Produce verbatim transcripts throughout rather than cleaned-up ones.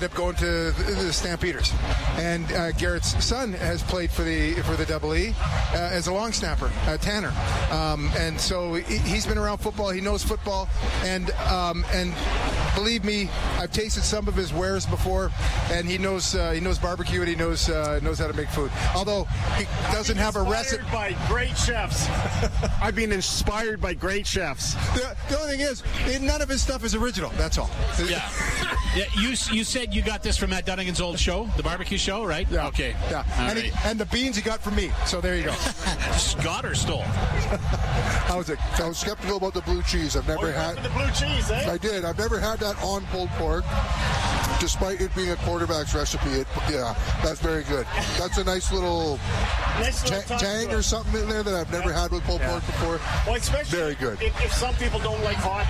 ended up going to the, the Stampeders. And uh, Garrett's son has played for the for the Double E uh, as a long snapper, uh, Tanner. Um, and so he, he's been around football. He knows football. And um, and believe me, I've tasted some of his wares before, and he knows uh, he knows barbecue and he knows uh, knows how to make food. Although he doesn't have a recipe. By great chefs. I've been inspired by great chefs. The, the only thing is, none of his stuff is original. That's all. Yeah. Yeah. You you said you got this from Matt Dunnigan's old show, the barbecue show, right? Yeah. Okay. Yeah. All And, right. he, and the beans he got from me. So there you go. Scott or stole? How's it? I was skeptical about the blue cheese. I've never Oh, had. the blue cheese, eh? I did. I've never had that on pulled pork. Despite it being a quarterback's recipe, it, yeah, that's very good. That's a nice little Nice little ta- touch tang to it. or something in there that I've never had with pulled pork before. Well, especially Very good. If, if some people don't like hot,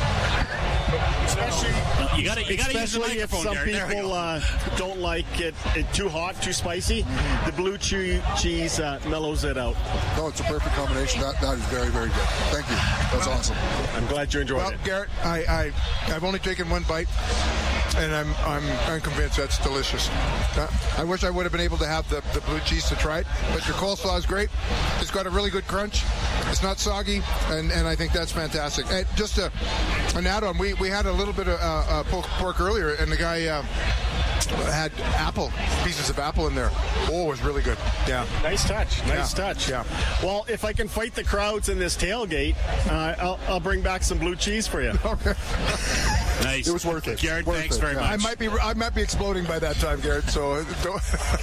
especially You got to you got to use the especially if microphone. some Garrett. There we people go. uh, don't like it, it too hot, too spicy. The blue che- cheese uh, mellows it out. No, it's a perfect combination. That that is very, very good. Thank you. That's awesome. I'm glad you enjoyed Well, it. Garrett, I, I, I've only taken one bite, and I'm, I'm, I'm convinced that's delicious. Uh, I wish I would have been able to have the, the blue cheese to try it, but your coleslaw is great. It's got a really good crunch. It's not soggy, and, and I think that's fantastic. And just a, an add-on, we, we had a little bit of uh, uh, pork, pork earlier, and the guy uh, had apple, pieces of apple in there. Oh, it was really good. Yeah. Nice touch. Nice Yeah. touch. Yeah. Well, if I can fight the crowds in this tailgate, uh, I'll, I'll bring back some blue cheese for you. Nice. It was worth it. Garrett, Worth thanks it, very yeah. much. I might be I might be exploding by that time, Garrett. So don't.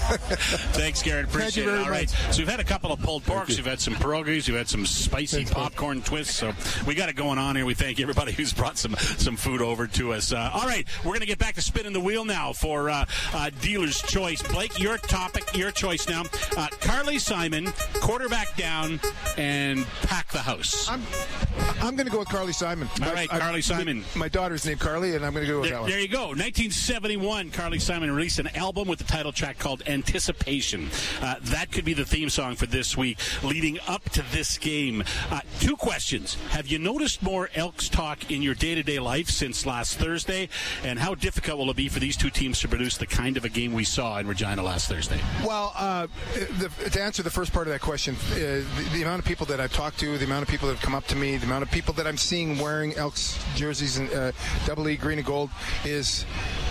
Thanks, Garrett. Appreciate Thank you very it. All right. much. So we've had a couple of pulled porks. You've had some pierogies. You've had some spicy popcorn twists. So we got it going on here. We thank everybody who's brought some some food over to us. Uh, all right. We're going to get back to spinning the wheel now for uh, uh, Dealer's Choice. Blake, your topic, your choice now. Uh, Carly Simon, quarterback down, and pack the house. I'm I'm going to go with Carly Simon. All right, I- Carly I- Simon. My daughter's named Carly, and I'm going to go with that There, one. there you go. nineteen seventy-one, Carly Simon released an album with the title track called Anticipation. Uh, that could be the theme song for this week, leading up to this game. Uh, two questions. Have you noticed more Elks talk in your day-to-day life since last Thursday? And how difficult will it be for these two teams to produce the kind of a game we saw in Regina last Thursday? Well, uh, the, to answer the first part of that question, uh, the, the amount of people that I've talked to, the amount of people that have come up to me, the amount of people that I'm seeing wearing Elks jerseys and uh, double E green and gold is,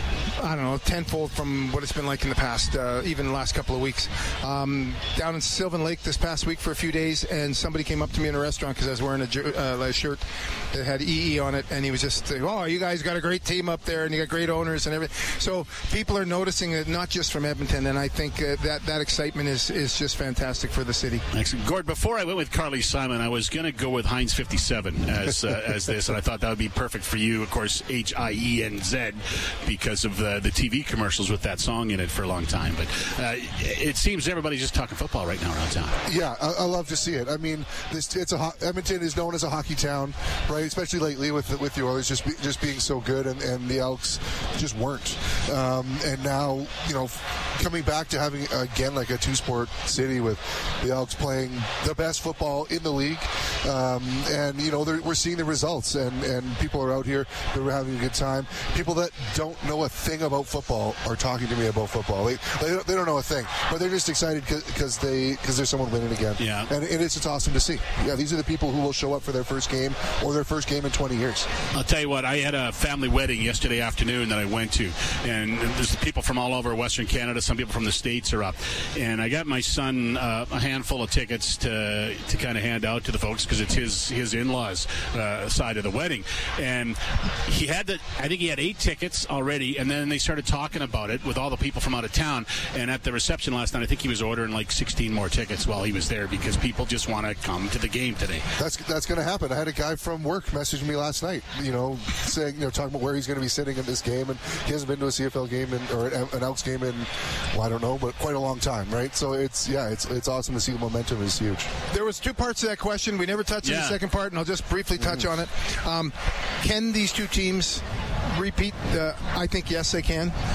I don't know, tenfold from what it's been like in the past, uh, even the last couple of weeks. Um, down in Sylvan Lake this past week for a few days, and somebody came up to me in a restaurant because I was wearing a, jer- uh, a shirt that had E E on it, and he was just saying, oh, you guys got a great team up there, and you got great owners and everything. So people are noticing it, not just from Edmonton, and I think uh, that, that excitement is, is just fantastic for the city. Excellent. Gord, before I went with Carly Simon, I was going to go with Heinz fifty-seven as uh, as this, and I thought that would be perfect for you. Of course, H I E N Z, because of the, the T V commercials with that song in it for a long time. But uh, it seems everybody's just talking football right now around town. Yeah, I, I love to see it. I mean, this it's a ho- Edmonton is known as a hockey town, right? Especially lately with with the Oilers just be, just being so good, and, and the Elks just weren't. Um, and now, you know, coming back to having again like a two-sport city with the Elks playing the best football in the league, um, and you know we're seeing the results, and, and people are out here, they're having a good time. People that don't know a thing about football are talking to me about football. They they don't, they don't know a thing, but they're just excited because they because there's someone winning again. Yeah, and it is it's awesome to see. Yeah, these are the people who will show up for their first game or their first game in twenty years. I'll tell you what, I had a family wedding yesterday afternoon that I went to, and there's people from all over Western Canada. Some people from the States are up, and I got my son uh, a handful of tickets to to kind of hand out to the folks because it's his his in-laws uh, side of the wedding, and he had the I think he had eight tickets already, and then they started talking about it with all the people from out of town. And at the reception last night, I think he was ordering like sixteen more tickets while he was there because people just want to come to the game today. That's that's going to happen. I had a guy from work message me last night, you know, saying, you know, talking about where he's going to be sitting in this game, and he hasn't been to a C F L game in, or an Elks game in, well, I don't know, but quite a long time, right? So it's yeah, it's it's awesome to see the momentum is huge. There was two parts to that question. We never touched Yeah. on the second part, and I'll just briefly touch mm. on it. Um, can these two teams repeat? Uh, I think yes, they can.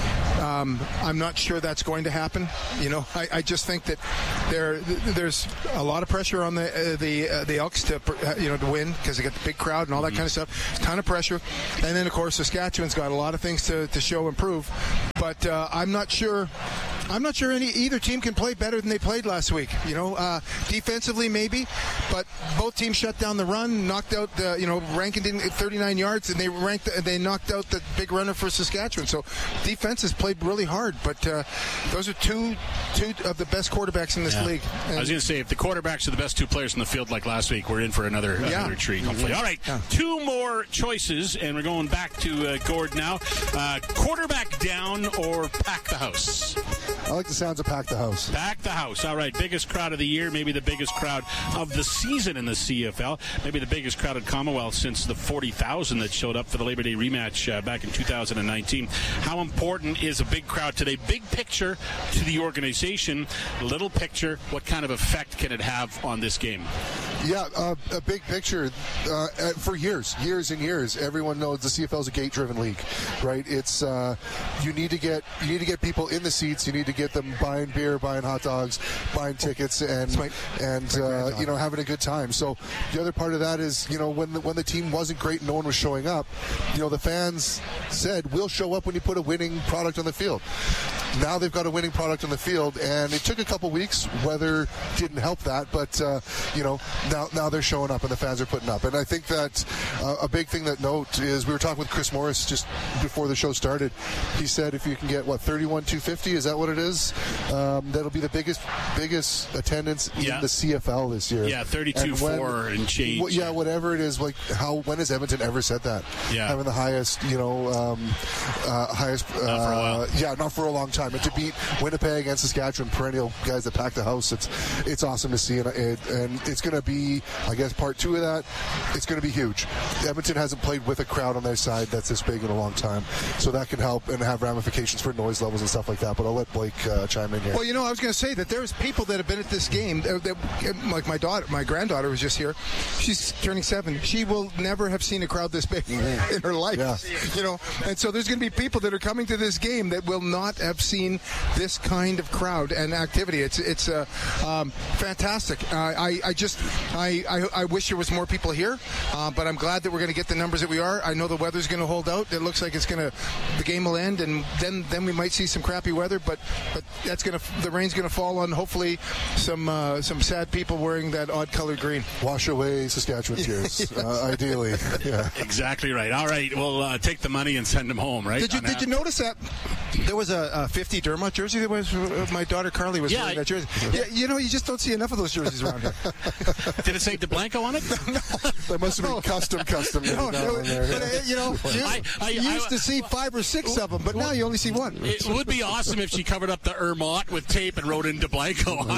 Um, I'm not sure that's going to happen. You know, I, I just think that there there's a lot of pressure on the uh, the uh, the Elks to uh, you know to win because they got the big crowd and all that mm-hmm. kind of stuff. Ton of pressure, and then of course Saskatchewan's got a lot of things to, to show and prove. But uh, I'm not sure. I'm not sure any either team can play better than they played last week. You know, uh, defensively maybe, but both teams shut down the run, knocked out the you know Rankin didn't thirty-nine yards, and they ranked they knocked out the big runner for Saskatchewan. So defense has played really hard, but uh, those are two two of the best quarterbacks in this yeah. league. And I was going to say, if the quarterbacks are the best two players in the field like last week, we're in for another, yeah. another treat, hopefully. Mm-hmm. All right, yeah. two more choices, and we're going back to uh, Gord now. Uh, quarterback down or pack the house? I like the sounds of pack the house. Pack the house. All right, biggest crowd of the year, maybe the biggest crowd of the season in the C F L, maybe the biggest crowd at Commonwealth since the forty thousand that showed up for the Labor Day rematch uh, back in two thousand nineteen. How important is a big crowd today? Big picture to the organization, little picture, what kind of effect can it have on this game? Yeah, uh, a big picture. Uh, for years, years and years, everyone knows the C F L is a gate-driven league, right? It's uh, you need to get you need to get people in the seats. You need to get them buying beer, buying hot dogs, buying tickets, and my, and uh, you know having a good time. So the other part of that is you know when the, when the team wasn't great and no one was showing up, you know the fans said we'll show up when you put a winning product on the field. Now they've got a winning product on the field, and it took a couple weeks. Weather didn't help that, but uh, you know now now they're showing up and the fans are putting up. And I think that uh, a big thing that note is we were talking with Chris Morris just before the show started. He said if you can get what thirty-one two fifty, is that what it is? Um, that'll be the biggest biggest attendance yeah. in the C F L this year. Yeah, thirty-two four and, and change. W- yeah, whatever it is. Like how when has Edmonton ever said that? Yeah, having the highest, you know, um, uh, highest. Uh, not for a while. Yeah, not for a long time. And to beat Winnipeg and Saskatchewan, perennial guys that pack the house, it's it's awesome to see, and it, and it's going to be, I guess, part two of that. It's going to be huge. Edmonton hasn't played with a crowd on their side that's this big in a long time, so that can help and have ramifications for noise levels and stuff like that. But I'll let Blake uh, chime in here. Well, you know, I was going to say that there's people that have been at this game. That, that, like my daughter, my granddaughter was just here. She's turning seven. She will never have seen a crowd this big in her life. Yeah. You know, and so there's going to be people that are coming to this game that will not have seen this kind of crowd and activity. It's it's uh, um, fantastic. Uh, I I just I, I I wish there was more people here, uh, but I'm glad that we're going to get the numbers that we are. I know the weather's going to hold out. It looks like it's going to the game will end, and then then we might see some crappy weather. But but that's going to the rain's going to fall on hopefully some uh, some sad people wearing that odd colored green. Wash away Saskatchewan tears, uh, ideally. Yeah. Exactly right. All right, we'll uh, take the money and send them home. Right? Did you did you notice that there was a, a fifty Dermot jersey that was uh, my daughter Carly was yeah, wearing I, that jersey. Yeah, you know, you just don't see enough of those jerseys around here. Did it say DeBlanco on it? No. That must have been custom, custom. No, no, there. but, uh, you know, you, I, I, you used I, to see five or six of them, but now you only see one. It would be awesome if she covered up the Ermont with tape and wrote in DeBlanco on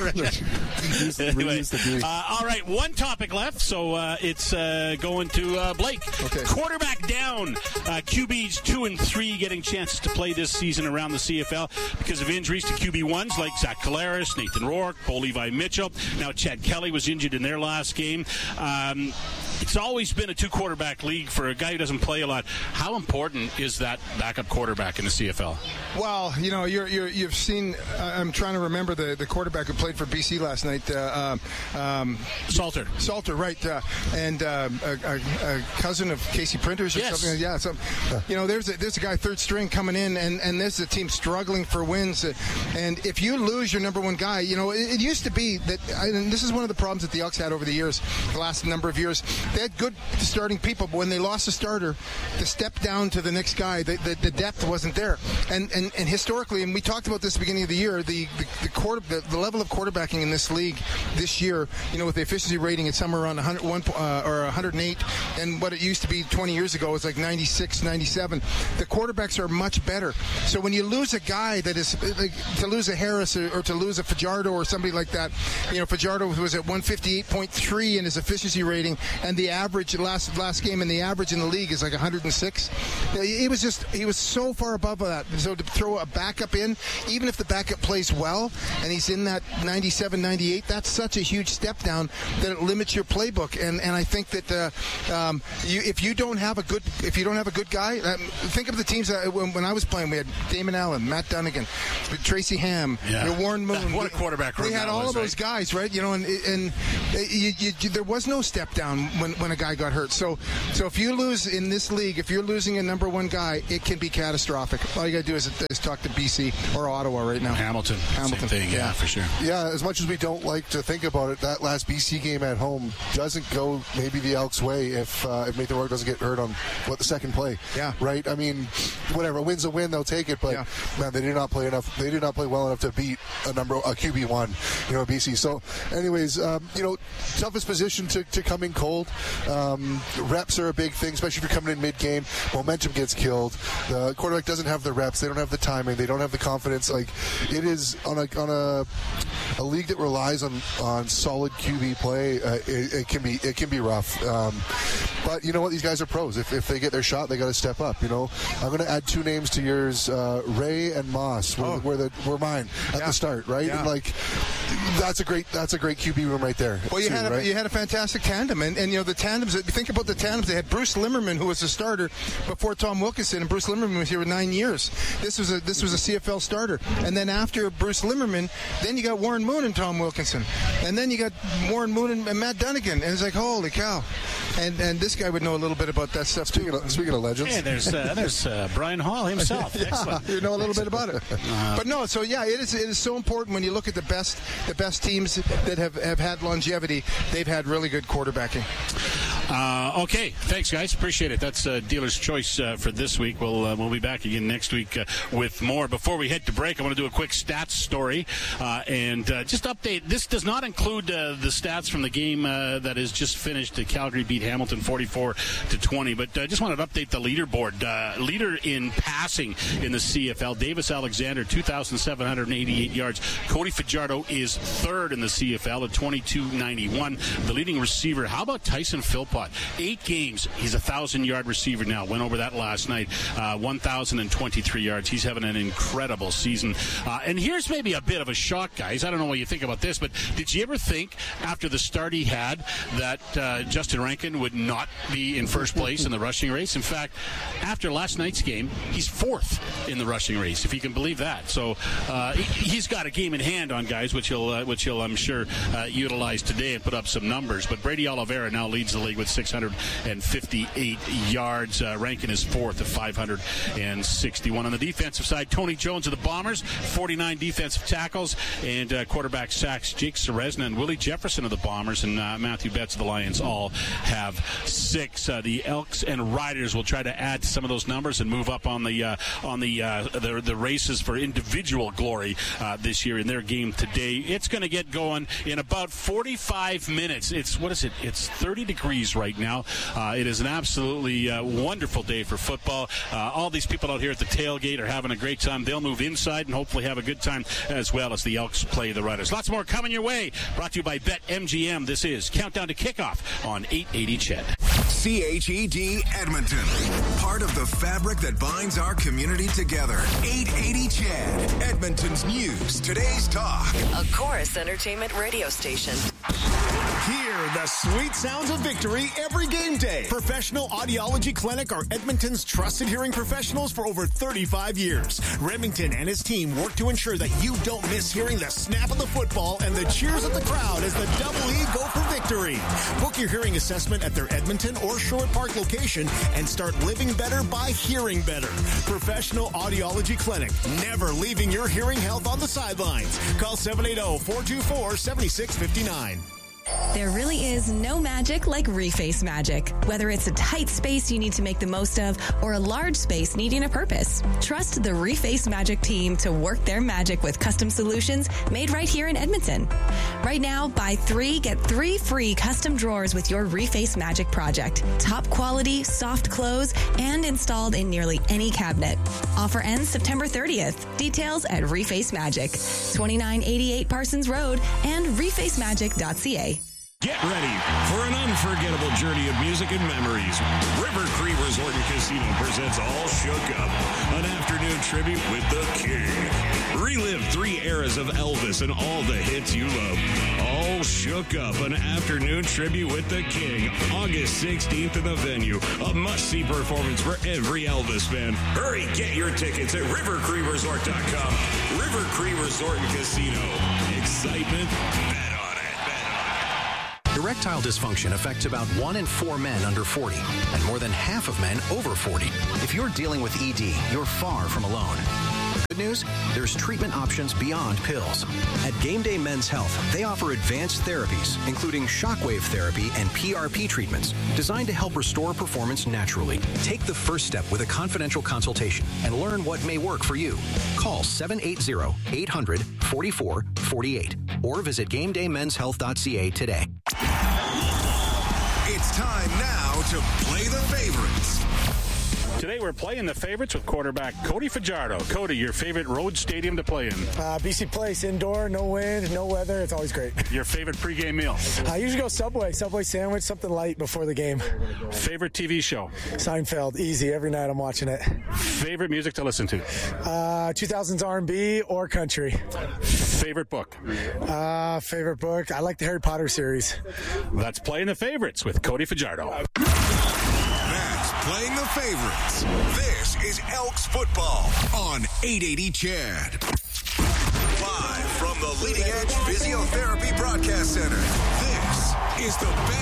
Use, anyway, the uh, all right, one topic left, so uh, it's uh, going to uh, Blake. Okay. Quarterback down. Uh, Q Bs two and three getting chances to play this season around the C F L because of injuries to Q B ones like Zach Collaros, Nathan Rourke, Bo Levi Mitchell. Now Chad Kelly was injured in their last game. Um, it's always been a two-quarterback league for a guy who doesn't play a lot. How important is that backup quarterback in the C F L? Well, you know, you're, you're, you've seen. Uh, I'm trying to remember the, the quarterback who played for B C last night. Uh, um, Salter. Salter, right? Uh, and uh, a, a, a cousin of Casey Printers or yes. something. Yeah. So, you know, there's a, there's a guy third string coming in, and and there's a team struggling for wins. And if you lose your number one guy, you know, it, it used to be that. And this is one of the problems that the Elks had over the years, the last number of years. They had good starting people, but when they lost a starter, the step down to the next guy, the, the, the depth wasn't there. And, and and historically, and we talked about this at the beginning of the year, the the the, quarter, the the level of quarterbacking in this league this year, you know, with the efficiency rating, it's somewhere around one hundred one uh, or one hundred eight, and what it used to be twenty years ago was like ninety-six, ninety-seven. The quarterbacks are much better. So when you lose a guy that is like, to lose a Harris or, or to lose a Fajardo or somebody like that, you know, Fajardo was at one fifty-eight point three in his efficiency rating, and the average last last game, and the average in the league is like one hundred six. He was just he was so far above that. So to throw a backup in, even if the backup plays well and he's in that ninety-seven, ninety-eight, that's such a huge step down that it limits your playbook. And and I think that uh, um, you, if you don't have a good if you don't have a good guy, um, think of the teams that when, when I was playing. We had Damon Allen, Matt Dunnigan, Tracy Ham, yeah. Warren Moon. What a quarterback room We had that all was, of those right? guys, right? You know, and and you, you, you, there was no step down when, when a guy got hurt. So so if you lose in this league, if you're losing a number one guy, it can be catastrophic. All you got to do is, is talk to B C or Ottawa right now. Hamilton. Hamilton. Same thing, yeah, yeah, for sure. Yeah, as much as we don't like to think about it, that last B C game at home doesn't go maybe the Elks' way if uh, if Nathan Rourke doesn't get hurt on what the second play. Yeah. Right. I mean, whatever. A win's a win. They'll take it. But Yeah. man, they did not play enough. They did not play well enough to beat a number a Q B one. You know, B C. So, anyways, um, you know, toughest position to, to come in cold. Um, reps are a big thing, especially if you're coming in mid game. Momentum gets killed. The quarterback doesn't have the reps. They don't have the timing. They don't have the confidence. Like it is on a on a a league that relies on, on solid Q B play. Uh, it, it can be it can be rough. Um, but you know what? These guys are pros. If, if they get their shot, they got to step up. You know, I'm going to add two names to yours. Uh, Ray and Moss were, Oh. were the were mine at Yeah. the start, right? Yeah. And like that's a great that's a great Q B room right there. Well, you too, had a, right? you had a fantastic tandem, and, and you know the tandems. Think about the tandems. They had Bruce Limmerman, who was a starter before Tom Wilkinson, and Bruce Limmerman was here for nine years. This was a this was a C F L starter, and then after Bruce Limmerman, then you got Warren Moon and Tom Wilkinson, and then you got Warren Moon and, and Matt Dunnigan, and it's like holy cow, and and this guy would know a little bit about that stuff too. Speaking of, speaking of legends, Hey, there's uh, there's uh, Brian Hall himself. Excellent. You know a little bit about it, Uh, but no. So yeah, it is it is so important when you look at the best the best teams that have, have had longevity. They've had really good quarterbacking. Uh, okay, thanks, guys. Appreciate it. That's uh, Dealer's Choice uh, for this week. We'll uh, we'll be back again next week uh, with more. Before we head to break, I want to do a quick stats story uh, and uh, just update. This does not include uh, the stats from the game uh, that is just finished. Uh, Calgary beat Hamilton forty-four to twenty. But I uh, just wanted to update the leaderboard. Uh, leader in passing in the C F L, Davis Alexander, two thousand seven hundred eighty-eight yards. Cody Fajardo is third in the C F L at twenty-two ninety-one. The leading receiver, how about Tyson Philpott? Eight games. He's a thousand-yard receiver now. Went over that last night. Uh, one thousand twenty-three yards. He's having an incredible season. Uh, and here's maybe a bit of a shock, guys. I don't know what you think about this, but did you ever think after the start he had that uh, Justin Rankin would not be in first place in the rushing race? In fact, after last night's game, he's fourth in the rushing race, if you can believe that. So uh, he, he's got a game in hand on guys, which he'll, uh, which he'll I'm sure, uh, utilize today and put up some numbers. But Brady Oliveira now leads the league with six hundred fifty-eight yards. Uh, Rankin is fourth at five hundred sixty-one. On the defensive side, Tony Jones of the Bombers, forty-nine defensive tackles and uh, quarterback sacks. Jake Serezna and Willie Jefferson of the Bombers and uh, Matthew Betts of the Lions all have six. Uh, the Elks and Riders will try to add to some of those numbers and move up on the uh, on the, uh, the the races for individual glory uh, this year in their game today. It's going to get going in about forty-five minutes. It's what is it? It's thirty degrees right now. Uh, it is an absolutely uh, wonderful day for football. Uh, all these people out here at the tailgate are having a great time. They'll move inside and hopefully have a good time as well as the Elks play the Riders. Lots more coming your way. Brought to you by BetMGM. This is Countdown to Kickoff on eight eighty C H E D. C H E D Edmonton. Part of the fabric that binds our community together. eight eighty C H E D. Edmonton's news. Today's talk. A Chorus Entertainment radio station. Hear the sweet sounds of victory every game day. Professional Audiology Clinic are Edmonton's trusted hearing professionals for over thirty-five years. Remington and his team work to ensure that you don't miss hearing the snap of the football and the cheers of the crowd as the Double E go for victory. Book your hearing assessment at their Edmonton or Sherwood Park location and start living better by hearing better. Professional Audiology Clinic, never leaving your hearing health on the sidelines. Call seven eight zero, four two four, seven six five nine. There really is no magic like Reface Magic. Whether it's a tight space you need to make the most of or a large space needing a purpose, trust the Reface Magic team to work their magic with custom solutions made right here in Edmonton. Right now, buy three, get three free custom drawers with your Reface Magic project. Top quality, soft close, and installed in nearly any cabinet. Offer ends September thirtieth. Details at Reface Magic, twenty-nine eighty-eight Parsons Road and reface magic dot c a. Get ready for an unforgettable journey of music and memories. River Cree Resort and Casino presents All Shook Up, an afternoon tribute with the King. Relive three eras of Elvis and all the hits you love. All Shook Up, an afternoon tribute with the King, August sixteenth in the venue. A must-see performance for every Elvis fan. Hurry, get your tickets at river cree resort dot com. River Cree Resort and Casino. Excitement, bet on it. Erectile dysfunction affects about one in four men under forty and more than half of men over forty. If you're dealing with E D, you're far from alone. Good news? There's treatment options beyond pills. At Game Day Men's Health, they offer advanced therapies, including shockwave therapy and P R P treatments, designed to help restore performance naturally. Take the first step with a confidential consultation and learn what may work for you. Call seven eight zero, eight hundred, forty-four forty-eight or visit game day men's health dot c a today. It's time now to play the favorites. Today we're playing the favorites with quarterback Cody Fajardo. Cody, your favorite road stadium to play in? Uh, B C Place, indoor, no wind, no weather. It's always great. Your favorite pregame meal? I usually go Subway, Subway sandwich, something light before the game. Favorite T V show? Seinfeld, easy. Every night I'm watching it. Favorite music to listen to? Uh, two thousands R and B or country. Favorite book? Uh, favorite book? I like the Harry Potter series. That's Playing the Favorites with Cody Fajardo. That's Playing the Favorites. This is Elks football on eight eighty C H E D. Live from the Leading Edge Physiotherapy Broadcast Center, this is the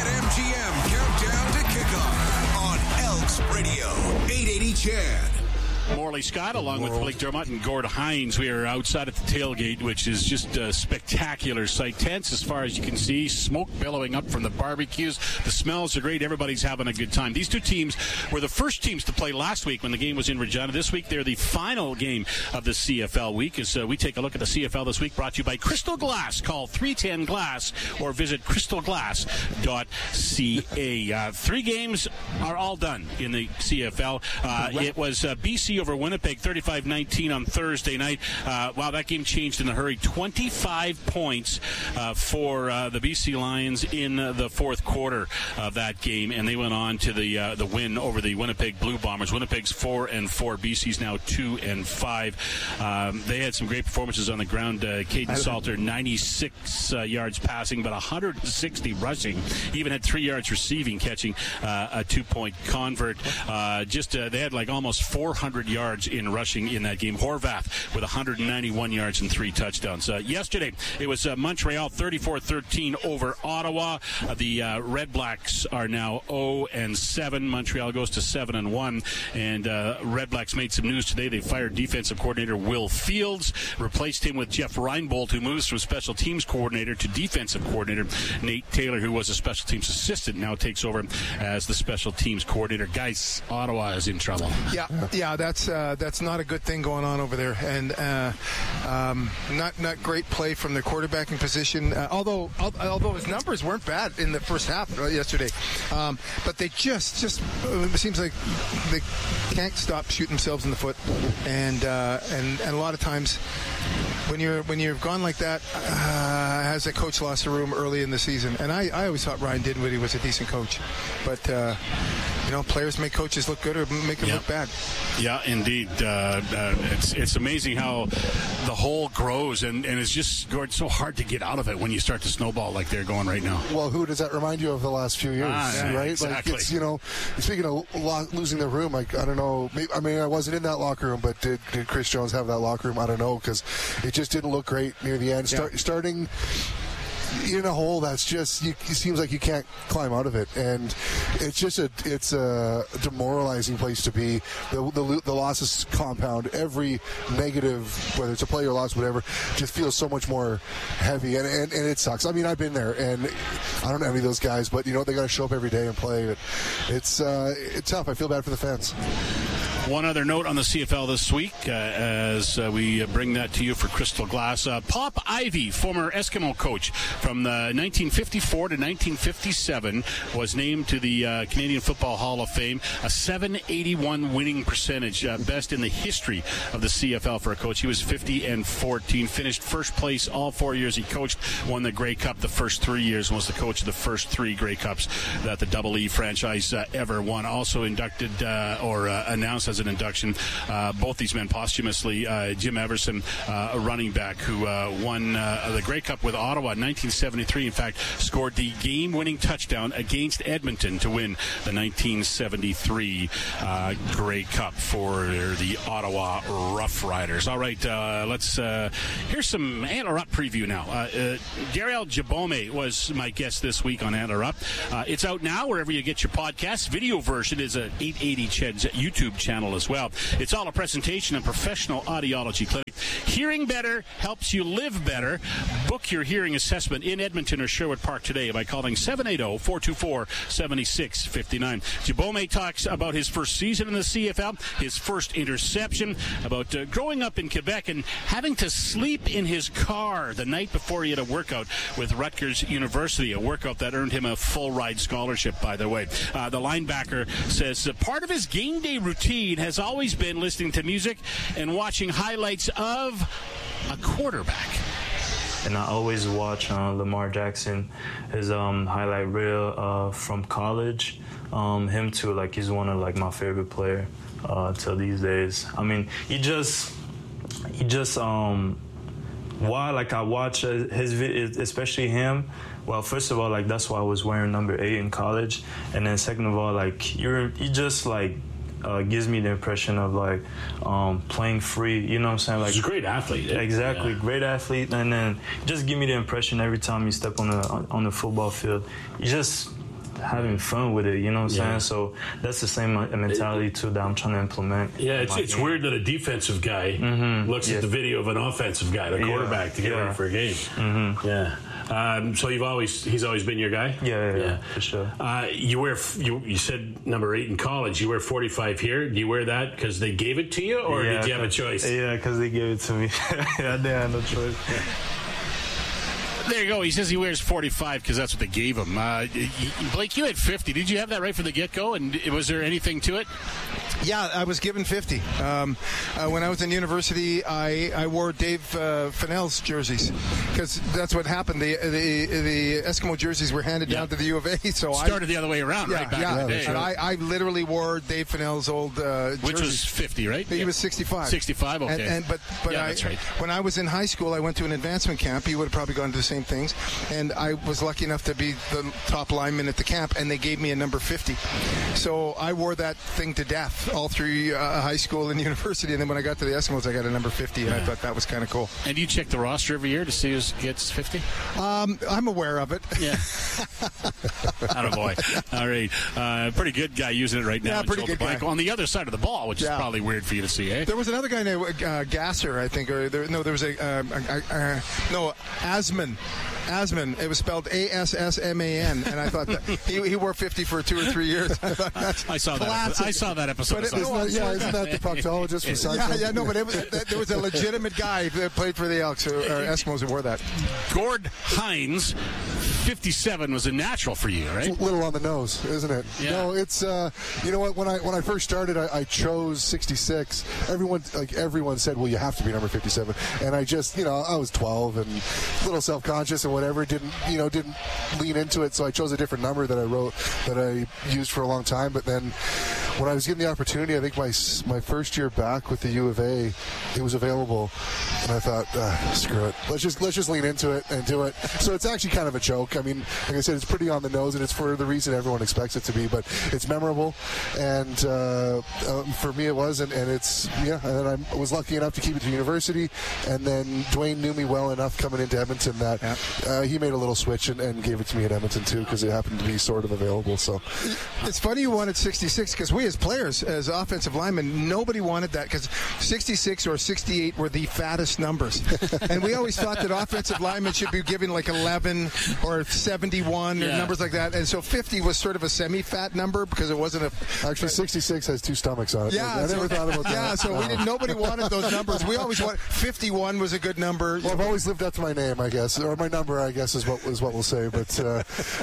BetMGM Countdown to Kickoff on Elks Radio, eight eighty C H E D. Morley Scott, along with Blake Dermott and Gord Hines. We are outside at the tailgate, which is just a spectacular sight. Tents as far as you can see, smoke billowing up from the barbecues. The smells are great. Everybody's having a good time. These two teams were the first teams to play last week when the game was in Regina. This week, they're the final game of the C F L week. As uh, we take a look at the C F L this week, brought to you by Crystal Glass. Call three ten glass or visit crystal glass dot c a. Uh, three games are all done in the C F L. Uh, it was uh, B C over Winnipeg, thirty-five nineteen on Thursday night. Uh, wow, that game changed in a hurry. twenty-five points uh, for uh, the B C Lions in uh, the fourth quarter of that game, and they went on to the uh, the win over the Winnipeg Blue Bombers. Winnipeg's four and four. B C's now two and five. Um, they had some great performances on the ground. Uh, Caden Salter, ninety-six uh, yards passing, but one hundred sixty rushing. He even had three yards receiving, catching uh, a two-point convert. Uh, just uh, they had like almost four hundred yards in rushing in that game. Horvath with one hundred ninety-one yards and three touchdowns. Uh, yesterday, it was uh, Montreal thirty-four thirteen over Ottawa. Uh, the uh, Red Blacks are now oh and seven. Montreal goes to seven and one. And uh, Red Blacks made some news today. They fired defensive coordinator Will Fields, replaced him with Jeff Reinbold, who moves from special teams coordinator to defensive coordinator. Nate Taylor, who was a special teams assistant, now takes over as the special teams coordinator. Guys, Ottawa is in trouble. Yeah, yeah, that's uh, that's not a good thing going on over there, and uh, um, not not great play from their quarterbacking position. Uh, although although his numbers weren't bad in the first half uh, yesterday, um, but they just just uh, it seems like they can't stop shooting themselves in the foot, and uh, and and a lot of times when you're when you've gone like that, uh, has a coach lost the room early in the season? And I, I always thought Ryan Dinwiddie was a decent coach, but uh, you know, players make coaches look good or make them yep. look bad. Yeah, indeed. Uh, uh, it's it's amazing how the hole grows, and, and it's just Gord, so hard to get out of it when you start to snowball like they're going right now. Well, who does that remind you of the last few years, ah, yeah, right? Exactly. Like it's, you know, speaking of lo- losing the room, like I don't know. Maybe, I mean, I wasn't in that locker room, but did, did Chris Jones have that locker room? I don't know, because it just didn't look great near the end. Start, yeah. Starting in a hole that's just you, it seems like you can't climb out of it, and it's just a it's a demoralizing place to be. The the, the losses compound. Every negative, whether it's a play or loss, whatever, just feels so much more heavy, and, and, and it sucks. I mean, I've been there, and I don't know any of those guys, but you know they got to show up every day and play. It's uh, it's tough. I feel bad for the fans. One other note on the C F L this week, uh, as uh, we bring that to you for Crystal Glass. Uh, Pop Ivy, former Eskimo coach from the nineteen fifty-four to nineteen fifty-seven, was named to the uh, Canadian Football Hall of Fame. A seven eighty-one winning percentage, uh, best in the history of the C F L for a coach. He was fifty and fourteen, finished first place all four years he coached, won the Grey Cup the first three years, and was the coach of the first three Grey Cups that the Double E franchise uh, ever won. Also inducted uh, or uh, announced as an induction, uh, both these men posthumously, uh, Jim Everson, uh, a running back who uh, won uh, the Grey Cup with Ottawa in nineteen seventy-three. In fact, scored the game-winning touchdown against Edmonton to win the nineteen seventy-three uh, Grey Cup for the Ottawa Rough Riders. All right, uh, let's uh, here's some Antler Up preview now. Uh, uh, Dariel Jabome was my guest this week on Antler Up. Uh, it's out now wherever you get your podcasts. Video version is at eight eighty C H E D's YouTube channel as well. It's all a presentation of Professional Audiology Clinic. Hearing better helps you live better. Book your hearing assessment in Edmonton or Sherwood Park today by calling seven eight zero, four two four, seven six five nine. Jabome talks about his first season in the C F L, his first interception, about uh, growing up in Quebec and having to sleep in his car the night before he had a workout with Rutgers University, a workout that earned him a full ride scholarship, by the way. Uh, the linebacker says uh, part of his game day routine has always been listening to music and watching highlights of a quarterback. And I always watch uh, Lamar Jackson, his um, highlight reel uh, from college. Um, him too, like he's one of like my favorite player uh, till these days. I mean, he just, he just, um, why like I watch uh, his videos, especially him. Well, first of all, like that's why I was wearing number eight in college, and then second of all, like you're, you just like. Uh, gives me the impression of like um, playing free, you know what I'm saying? Like he's a great athlete. Exactly, yeah. Great athlete, and then just give me the impression every time you step on the on the football field, you just having fun with it, you know what I'm yeah. saying? So that's the same mentality too that I'm trying to implement. Yeah, it's it's game. weird that a defensive guy mm-hmm. looks yeah. at the video of an offensive guy, the quarterback, yeah. to get yeah. ready for a game. Mm-hmm. Yeah. Um, so you've always he's always been your guy. Yeah, yeah, yeah, for sure. Uh, you wear you, you said number eight in college. You wear forty-five here. Do you wear that because they gave it to you, or yeah, did you have a choice? Yeah, because they gave it to me. I didn't have no choice. There you go. He says he wears forty-five because that's what they gave him. Uh, Blake, you had fifty. Did you have that right from the get-go? And was there anything to it? Yeah, I was given fifty. Um, uh, when I was in university, I, I wore Dave uh, Fennell's jerseys because that's what happened. The, the the Eskimo jerseys were handed yeah. down to the U of A. So started I, the other way around, yeah, right back yeah. in the day. And I, I literally wore Dave Fennell's old uh, jerseys. Which was fifty, right? He yeah. was sixty-five. sixty-five, okay. And, and but but yeah, I, that's right. when I was in high school, I went to an advancement camp. You would have probably gone to the same things. And I was lucky enough to be the top lineman at the camp, and they gave me a number fifty. So I wore that thing to death all through uh, high school and university. And then when I got to the Eskimos, I got a number fifty, and yeah. I thought that was kind of cool. And you check the roster every year to see who gets fifty? Um, I'm aware of it. Yeah. Attaboy. All right. Uh, pretty good guy using it right now. Yeah, pretty good guy. On the other side of the ball, which yeah. is probably weird for you to see, eh? There was another guy named uh, Gasser, I think. Or there, no, there was a, uh, a, a, a no, Asman. Asman. It was spelled A S S M A N, and I thought that he, he wore fifty for two or three years. I, thought, that's I saw that. I saw that episode. But it, isn't that, yeah, isn't that the proctologist for Seinfeld? Yeah, yeah, no, but it was, there was a legitimate guy that played for the Elks or, or Eskimos who wore that. Gord Hines, fifty-seven was a natural for you, right? It's a little on the nose, isn't it? Yeah. No, it's uh, you know what? When I when I first started, I, I chose sixty-six. Everyone like everyone said, well, you have to be number fifty-seven, and I just you know I was twelve and a little self-conscious and whatever. Didn't you know didn't lean into it, so I chose a different number that I wrote that I used for a long time. But then when I was given the opportunity, I think my my first year back with the U of A, it was available, and I thought, ah, screw it, let's just let's just lean into it and do it. So it's actually kind of a joke. I mean, like I said, it's pretty on the nose, and it's for the reason everyone expects it to be, but it's memorable, and uh, uh, for me it was, and, and it's yeah. And then I was lucky enough to keep it to university, and then Dwayne knew me well enough coming into Edmonton that yeah. uh, he made a little switch and, and gave it to me at Edmonton too, because it happened to be sort of available. So it's funny you wanted sixty-six, because we as players, as offensive linemen, nobody wanted that, because sixty-six or sixty-eight were the fattest numbers. And we always always thought that offensive linemen should be given like eleven or seventy-one or Yeah. numbers like that. And so fifty was sort of a semi-fat number because it wasn't a... Actually, sixty-six has two stomachs on it. Yeah, I so, never thought about that. Yeah, so we didn't. Nobody wanted those numbers. We always wanted... fifty-one was a good number. Well, I've always lived up to my name, I guess, or my number, I guess, is what is what we'll say. But uh,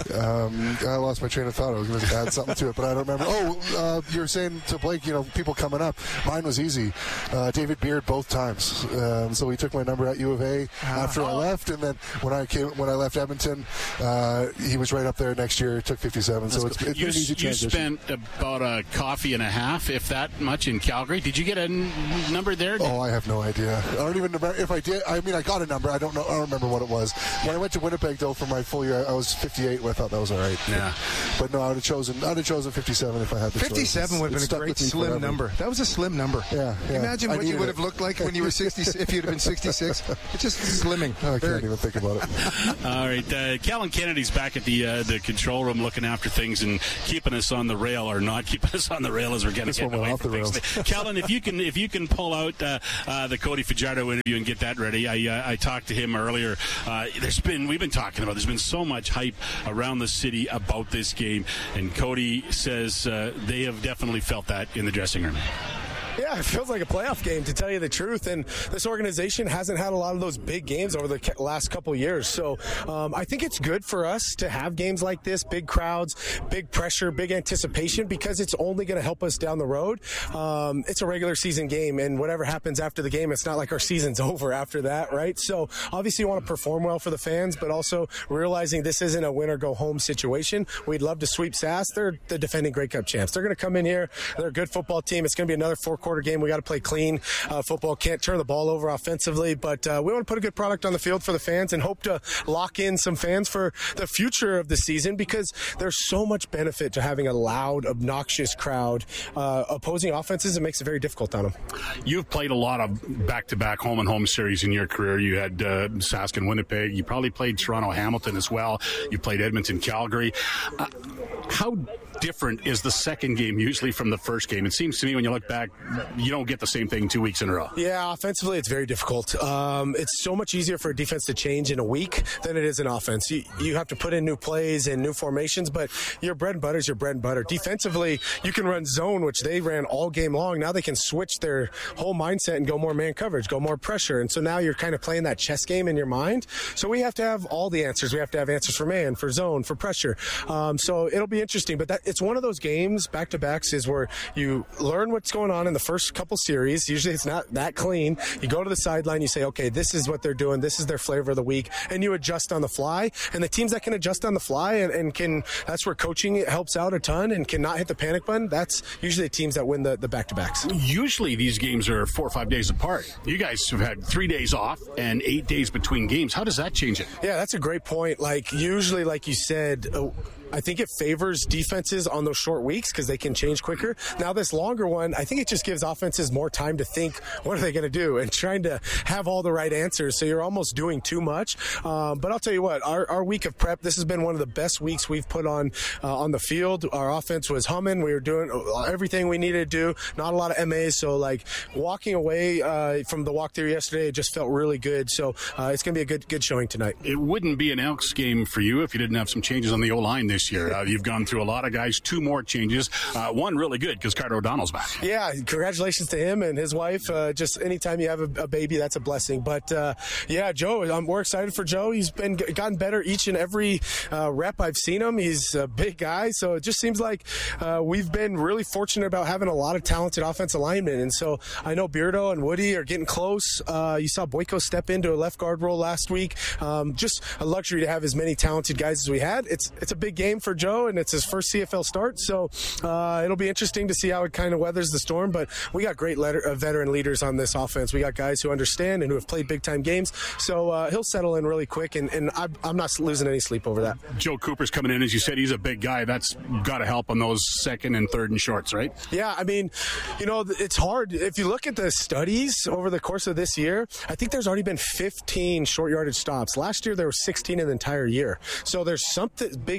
um, I lost my train of thought. I was going to add something to it, but I don't remember. Oh, uh, you were saying to Blake, you know, people coming up. Mine was easy. Uh, David Beard both times. Um, so he took my number at U of A after I left, and then when I came when I left Edmonton, uh, he was right up there next year. Took fifty-seven. So it's, it's you, been an easy you transition. spent about a coffee and a half, if that much, in Calgary. Did you get a n- number there? Oh, I have no idea. I don't even remember if I did. I mean, I got a number. I don't know. I don't remember what it was. When I went to Winnipeg, though, for my full year, I was fifty-eight. I thought that was all right. Yeah. But no, I would have chosen. I'd have chosen fifty-seven if I had the choice. fifty-seven would have been a great slim number. That was a slim number. Yeah. yeah. Imagine I what you would it. have looked like when you were sixty. If you'd have been sixty-six, it's just slimming. Oh, I Very. can't even think about it. All right, uh, Kellen Kennedy's back at the uh, the control room, looking after things and keeping us on the rail, or not keeping us on the rail as we're getting, getting away from things. Kellen, if you can if you can pull out uh, uh, the Cody Fajardo interview and get that ready. I uh, I talked to him earlier. Uh, there's been we've been talking about. There's been so much hype around the city about this game, and Cody says uh, they have definitely felt that in the dressing room. Yeah, it feels like a playoff game, to tell you the truth. And this organization hasn't had a lot of those big games over the last couple years. So um, I think it's good for us to have games like this, big crowds, big pressure, big anticipation, because it's only going to help us down the road. Um, it's a regular season game, and whatever happens after the game, it's not like our season's over after that, right? So obviously you want to perform well for the fans, but also realizing this isn't a win-or-go-home situation. We'd love to sweep Sask. They're the defending Grey Cup champs. They're going to come in here. They're a good football team. It's going to be another four quarter game. We got to play clean uh, football. Can't turn the ball over offensively, but uh, we want to put a good product on the field for the fans and hope to lock in some fans for the future of the season, because there's so much benefit to having a loud, obnoxious crowd uh, opposing offenses. It makes it very difficult on them. You've played a lot of back-to-back home-and-home series in your career. You had uh, Sask and Winnipeg. You probably played Toronto-Hamilton as well. You played Edmonton-Calgary. Uh, how different is the second game usually from the first game? It seems to me when you look back, you don't get the same thing two weeks in a row. Yeah, offensively, it's very difficult. Um, it's so much easier for a defense to change in a week than it is in offense. You, you have to put in new plays and new formations, but your bread and butter is your bread and butter. Defensively, you can run zone, which they ran all game long. Now they can switch their whole mindset and go more man coverage, go more pressure. And so now you're kind of playing that chess game in your mind. So we have to have all the answers. We have to have answers for man, for zone, for pressure. Um, so it'll be interesting, but that it's one of those games, back-to-backs, is where you learn what's going on in the first couple series. Usually it's not that clean. You go to the sideline, you say, okay, this is what they're doing, this is their flavor of the week, and you adjust on the fly. And the teams that can adjust on the fly and, and can, that's where coaching helps out a ton and cannot hit the panic button, that's usually the teams that win the, the back-to-backs. Usually these games are four or five days apart. You guys have had three days off and eight days between games. How does that change it? Yeah, that's a great point. Like, usually, like you said, uh, I think it favors defenses on those short weeks because they can change quicker. Now, this longer one, I think it just gives offenses more time to think, what are they going to do? And trying to have all the right answers. So you're almost doing too much. Um, but I'll tell you what, our, our week of prep, this has been one of the best weeks we've put on uh, on the field. Our offense was humming. We were doing everything we needed to do. Not a lot of M As. So, like, walking away uh, from the walkthrough yesterday, it just felt really good. So uh, it's going to be a good, good showing tonight. It wouldn't be an Elks game for you if you didn't have some changes on the O-line this year. Uh, you've gone through a lot of guys, two more changes. Uh, one really good because Carter O'Donnell's back. Yeah, congratulations to him and his wife. Uh, just anytime you have a, a baby, that's a blessing. But uh, yeah, Joe, um, we're excited for Joe. He's been gotten better each and every uh, rep I've seen him. He's a big guy, so it just seems like uh, we've been really fortunate about having a lot of talented offensive linemen. And so I know Beardo and Woody are getting close. Uh, you saw Boyko step into a left guard role last week. Um, just a luxury to have as many talented guys as we had. It's it's a big game for Joe, and it's his first C F L start, so uh, it'll be interesting to see how it kind of weathers the storm. But we got great letter, uh, veteran leaders on this offense. We got guys who understand and who have played big-time games, so uh, he'll settle in really quick, and, and I, I'm not losing any sleep over that. Joe Cooper's coming in, as you said. He's a big guy. That's got to help on those second and third and shorts, right? Yeah, I mean, you know, it's hard. If you look at the studies over the course of this year, I think there's already been fifteen short yardage stops. Last year, there were sixteen in the entire year. So there's something big change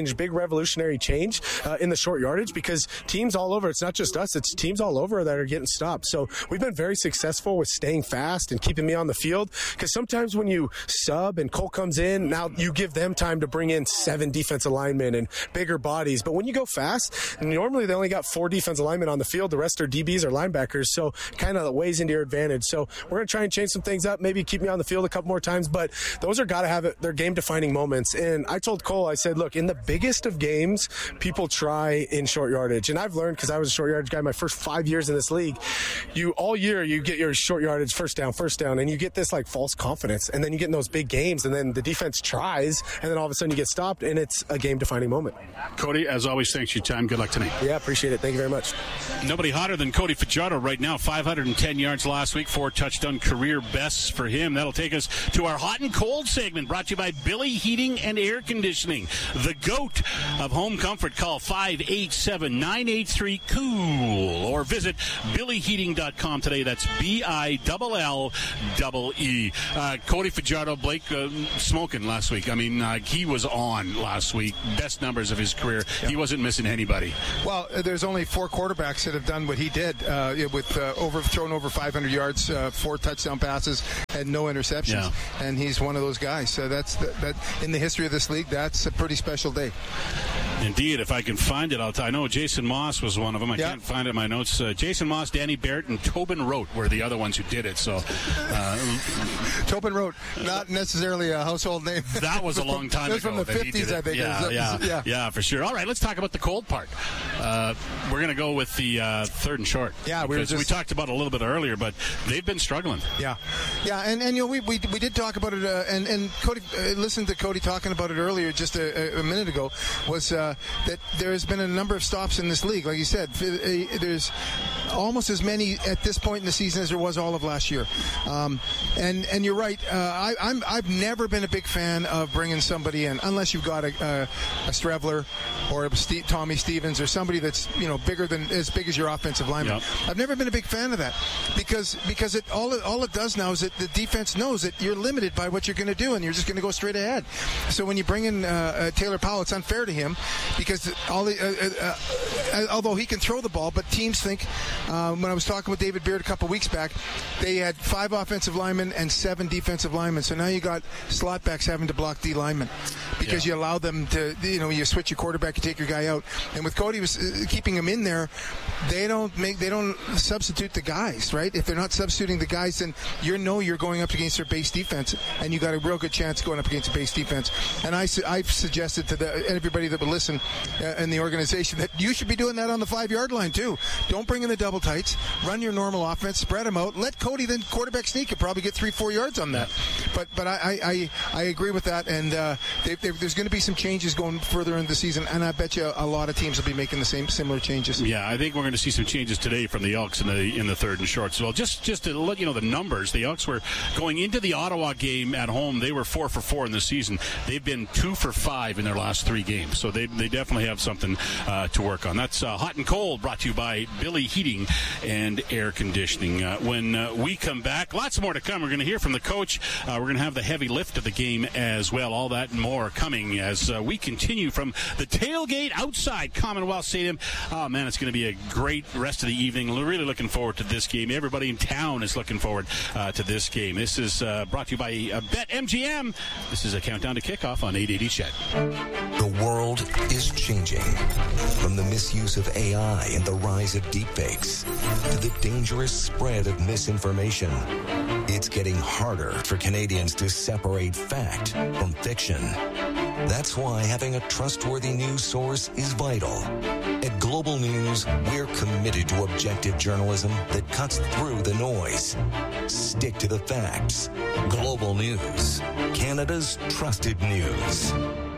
change, big revolutionary change uh, in the short yardage because teams all over, it's not just us, it's teams all over that are getting stopped. So we've been very successful with staying fast and keeping me on the field because sometimes when you sub and Cole comes in, now you give them time to bring in seven defensive linemen and bigger bodies. But when you go fast, normally they only got four defensive linemen on the field. The rest are D Bs or linebackers. So kind of weighs into your advantage. So we're going to try and change some things up, maybe keep me on the field a couple more times. But those are got to have it, their game-defining moments. And I told Cole, I said, look, in the biggest of games, people try in short yardage. And I've learned, because I was a short yardage guy my first five years in this league, you all year you get your short yardage first down, first down, and you get this like false confidence. And then you get in those big games, and then the defense tries, and then all of a sudden you get stopped, and it's a game-defining moment. Cody, as always, thanks for your time. Good luck tonight. Yeah, appreciate it. Thank you very much. Nobody hotter than Cody Fajardo right now. five hundred ten yards last week, four touchdown career bests for him. That'll take us to our hot and cold segment, brought to you by Billy Heating and Air Conditioning, the GOAT of home comfort. Call five eight seven, nine eight three, cool or visit billy heating dot com today. That's B I L L E E. Uh, Cody Fajardo, Blake, uh, smoking last week. I mean, uh, he was on last week. Best numbers of his career. Yeah. He wasn't missing anybody. Well, there's only four quarterbacks that have done what he did uh, with uh, over thrown over five hundred yards, uh, four touchdown passes, and no interceptions. Yeah. And he's one of those guys. So that's the, that in the history of this league, that's a pretty special day. Indeed, if I can find it, I'll t- I know Jason Moss was one of them. I yeah. can't find it in my notes. Uh, Jason Moss, Danny Barrett, and Tobin Rote were the other ones who did it. So, uh, Tobin Rote, not necessarily a household name. That was a long time ago. It was from the fifties, I think. Yeah, was, yeah, yeah, yeah, for sure. All right, let's talk about the cold part. Uh, we're going to go with the uh, third and short. Yeah, we were just... we talked about it a little bit earlier, but they've been struggling. Yeah, yeah, and, and you know we, we we did talk about it, uh, and and Cody, uh, listened to Cody talking about it earlier, just a, a minute ago, was uh, that there has been a number of stops in this league. Like you said, there's almost as many at this point in the season as there was all of last year. Um, and and you're right. Uh, I, I'm I've never been a big fan of bringing somebody in unless you've got a, a, a Strevler or a Steve, Tommy Stevens or somebody that's you know bigger than as big as your offensive lineman. Yep. I've never been a big fan of that because because it all it, all it does now is that the defense knows that you're limited by what you're going to do and you're just going to go straight ahead. So when you bring in uh, uh, Taylor Powell, it's unfair to him because all the, uh, uh, uh, although he can throw the ball, but teams think. Um, when I was talking with David Beard a couple weeks back, they had five offensive linemen and seven defensive linemen. So now you got slot backs having to block D linemen because yeah. you allow them to, you know, you switch your quarterback, you take your guy out. And with Cody was uh, keeping him in there, they don't make, they don't substitute the guys, right? If they're not substituting the guys, then you know you're going up against their base defense, and you got a real good chance going up against a base defense. And I, I've suggested to the, everybody that would listen uh, in the organization that you should be doing that on the five-yard line too. Don't bring in the double tights. Run your normal offense, spread them out. Let Cody then quarterback sneak and probably get three, four yards on that. But but I I, I agree with that, and uh, they, they, there's going to be some changes going further in the season, and I bet you a lot of teams will be making the same similar changes. Yeah, I think we're going to see some changes today from the Elks in the in the third and short as well. Just just to let you know the numbers, the Elks were going into the Ottawa game at home. They were four for four in the season. They've been two for five in their last three games, so they they definitely have something uh, to work on. That's uh, Hot and Cold, brought to you by Billy Heating and Air Conditioning. Uh, when uh, we come back, lots more to come. We're going to hear from the coach. Uh, we're going to have the heavy lift of the game as well. All that and more coming as uh, we continue from the tailgate outside Commonwealth Stadium. Oh, man, it's going to be a great rest of the evening. We're really looking forward to this game. Everybody in town is looking forward uh, to this game. This is uh, brought to you by uh, BetMGM. This is a countdown to kickoff on eight eighty C H E D. The world is changing. From the misuse of A I and the rise of deepfakes to the dangerous spread of misinformation, it's getting harder for Canadians to separate fact from fiction. That's why having a trustworthy news source is vital. At Global News, we're committed to objective journalism that cuts through the noise. Stick to the facts. Global News, Canada's trusted news.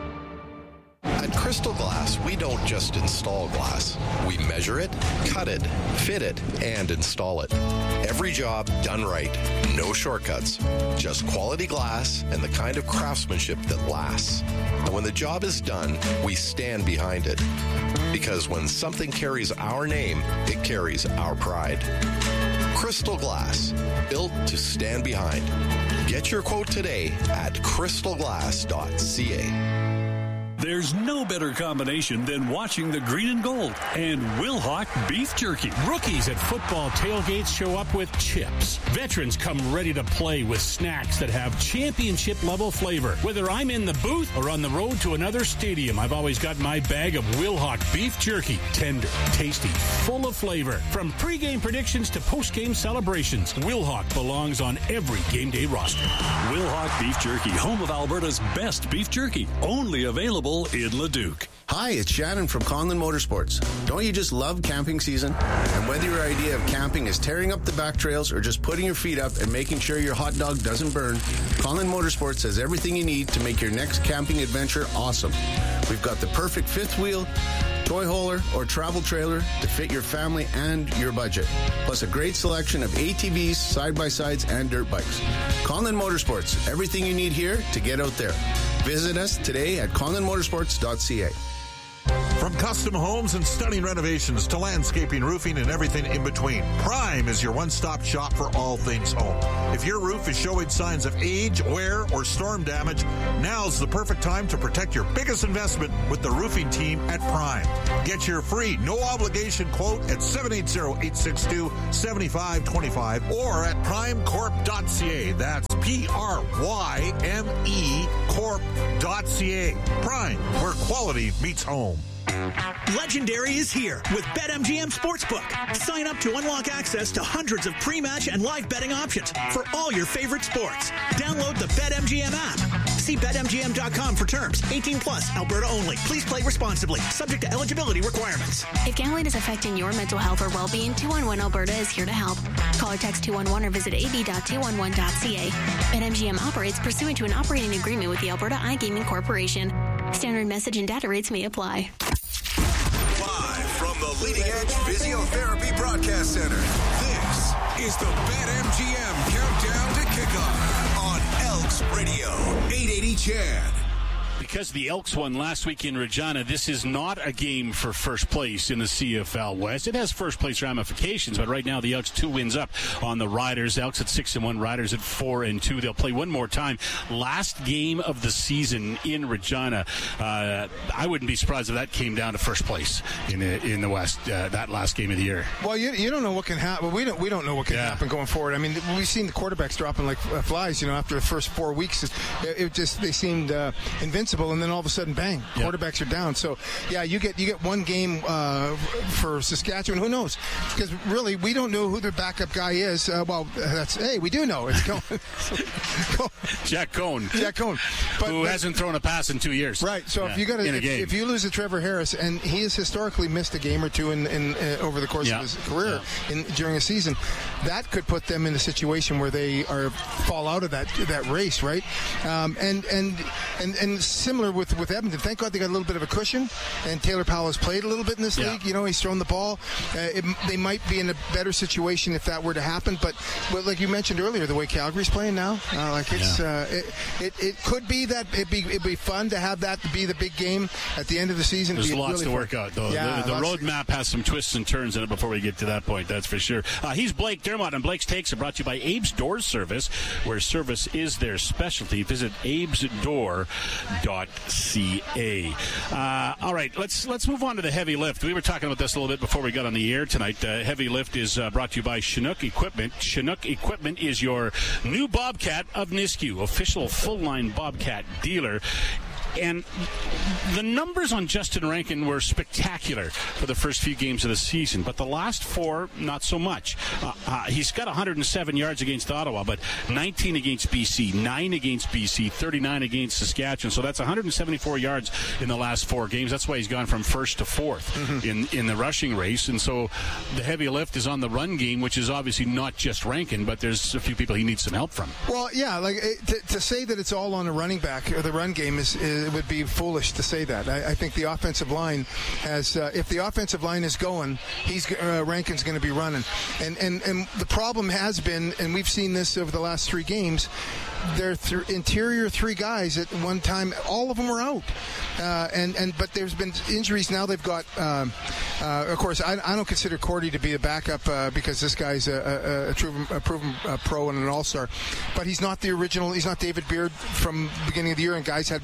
At Crystal Glass, we don't just install glass. We measure it, cut it, fit it, and install it. Every job done right. No shortcuts. Just quality glass and the kind of craftsmanship that lasts. And when the job is done, we stand behind it. Because when something carries our name, it carries our pride. Crystal Glass, built to stand behind. Get your quote today at crystal glass dot c a. There's no better combination than watching the green and gold and Wilhauk beef jerky. Rookies at football tailgates show up with chips. Veterans come ready to play with snacks that have championship-level flavor. Whether I'm in the booth or on the road to another stadium, I've always got my bag of Wilhauk beef jerky. Tender, tasty, full of flavor. From pregame predictions to postgame celebrations, Wilhauk belongs on every game day roster. Wilhauk beef jerky, home of Alberta's best beef jerky. Only available in Leduc. Hi, it's Shannon from Conlon Motorsports. Don't you just love camping season? And whether your idea of camping is tearing up the back trails or just putting your feet up and making sure your hot dog doesn't burn, Conlon Motorsports has everything you need to make your next camping adventure awesome. We've got the perfect fifth wheel, toy hauler, or travel trailer to fit your family and your budget. Plus a great selection of A T Vs, side-by-sides, and dirt bikes. Conlon Motorsports, everything you need here to get out there. Visit us today at conlon motorsports dot c a. From custom homes and stunning renovations to landscaping, roofing, and everything in between, Prime is your one-stop shop for all things home. If your roof is showing signs of age, wear, or storm damage, now's the perfect time to protect your biggest investment with the roofing team at Prime. Get your free, no-obligation quote at seven eight zero, eight six two, seven five two five or at prime corp dot c a. That's P R Y M E corp dot c a. Prime, where quality meets home. Legendary is here with BetMGM Sportsbook. Sign up to unlock access to hundreds of pre-match and live betting options for all your favorite sports. Download the BetMGM app. See bet M G M dot com for terms. eighteen plus, Alberta only. Please play responsibly. Subject to eligibility requirements. If gambling is affecting your mental health or well-being, two one one Alberta is here to help. Call or text two one one or visit a b dot two one one dot c a. BetMGM operates pursuant to an operating agreement with the Alberta iGaming Corporation. Standard message and data rates may apply. Live from the Leading Edge Physiotherapy Broadcast Center, this is the BetMGM Countdown to Kickoff on Elks Radio, eight eighty C H A D. Because the Elks won last week in Regina, this is not a game for first place in the C F L West. It has first place ramifications, but right now the Elks two wins up on the Riders. Elks at six and one, Riders at four and two. They'll play one more time. Last game of the season in Regina. Uh, I wouldn't be surprised if that came down to first place in the, in the West. Uh, that last game of the year. Well, you you don't know what can happen. Well, we don't we don't know what can yeah. happen going forward. I mean, we've seen the quarterbacks dropping like flies. You know, after the first four weeks, it, it just they seemed uh, invincible. And then all of a sudden, bang! Yep. Quarterbacks are down. So, yeah, you get you get one game uh, for Saskatchewan. Who knows? Because really, we don't know who their backup guy is. Uh, well, that's hey, we do know it's Cone. Jack Cone. Jack Cone, but, who but, hasn't thrown a pass in two years. Right. So yeah, if you got if, if you lose to Trevor Harris, and he has historically missed a game or two in, in uh, over the course yeah. of his career yeah. in, during a season, that could put them in a situation where they are fall out of that that race, right? Um, and and and and similar with, with Edmonton. Thank God they got a little bit of a cushion, and Taylor Powell has played a little bit in this yeah. league. You know, he's thrown the ball. Uh, it, they might be in a better situation if that were to happen. But, but like you mentioned earlier, the way Calgary's playing now, uh, like it's yeah. uh, it, it it could be that it'd be it'd be fun to have that to be the big game at the end of the season. There's lots really to fun. work out, though. Yeah, the the road map has some twists and turns in it before we get to that point. That's for sure. Uh, he's Blake Dermott, and Blake's Takes are brought to you by Abe's Door Service, where service is their specialty. Visit abes door dot c a. Uh, all right, let's let's move on to the heavy lift. We were talking about this a little bit before we got on the air tonight. Uh, heavy lift is uh, brought to you by Chinook Equipment. Chinook Equipment is your new Bobcat of Nisku, official full-line Bobcat dealer. And the numbers on Justin Rankin were spectacular for the first few games of the season, but the last four, not so much. Uh, uh, he's got one hundred seven yards against Ottawa, but nineteen against B C, nine against B C, thirty-nine against Saskatchewan. So that's one hundred seventy-four yards in the last four games. That's why he's gone from first to fourth mm-hmm. in, in the rushing race. And so the heavy lift is on the run game, which is obviously not just Rankin, but there's a few people he needs some help from. Well, yeah, like to, to say that it's all on the running back or the run game is, is it would be foolish to say that. I, I think the offensive line has, uh, if the offensive line is going, he's uh, Rankin's going to be running. And, and and the problem has been, and we've seen this over the last three games, their th- interior three guys at one time, all of them were out. Uh, and, and but there's been injuries. Now they've got, um, uh, of course, I, I don't consider Cordy to be a backup uh, because this guy's a, a, a, proven, a proven uh, pro and an all-star. But he's not the original. He's not David Beard from the beginning of the year, and guys had uh,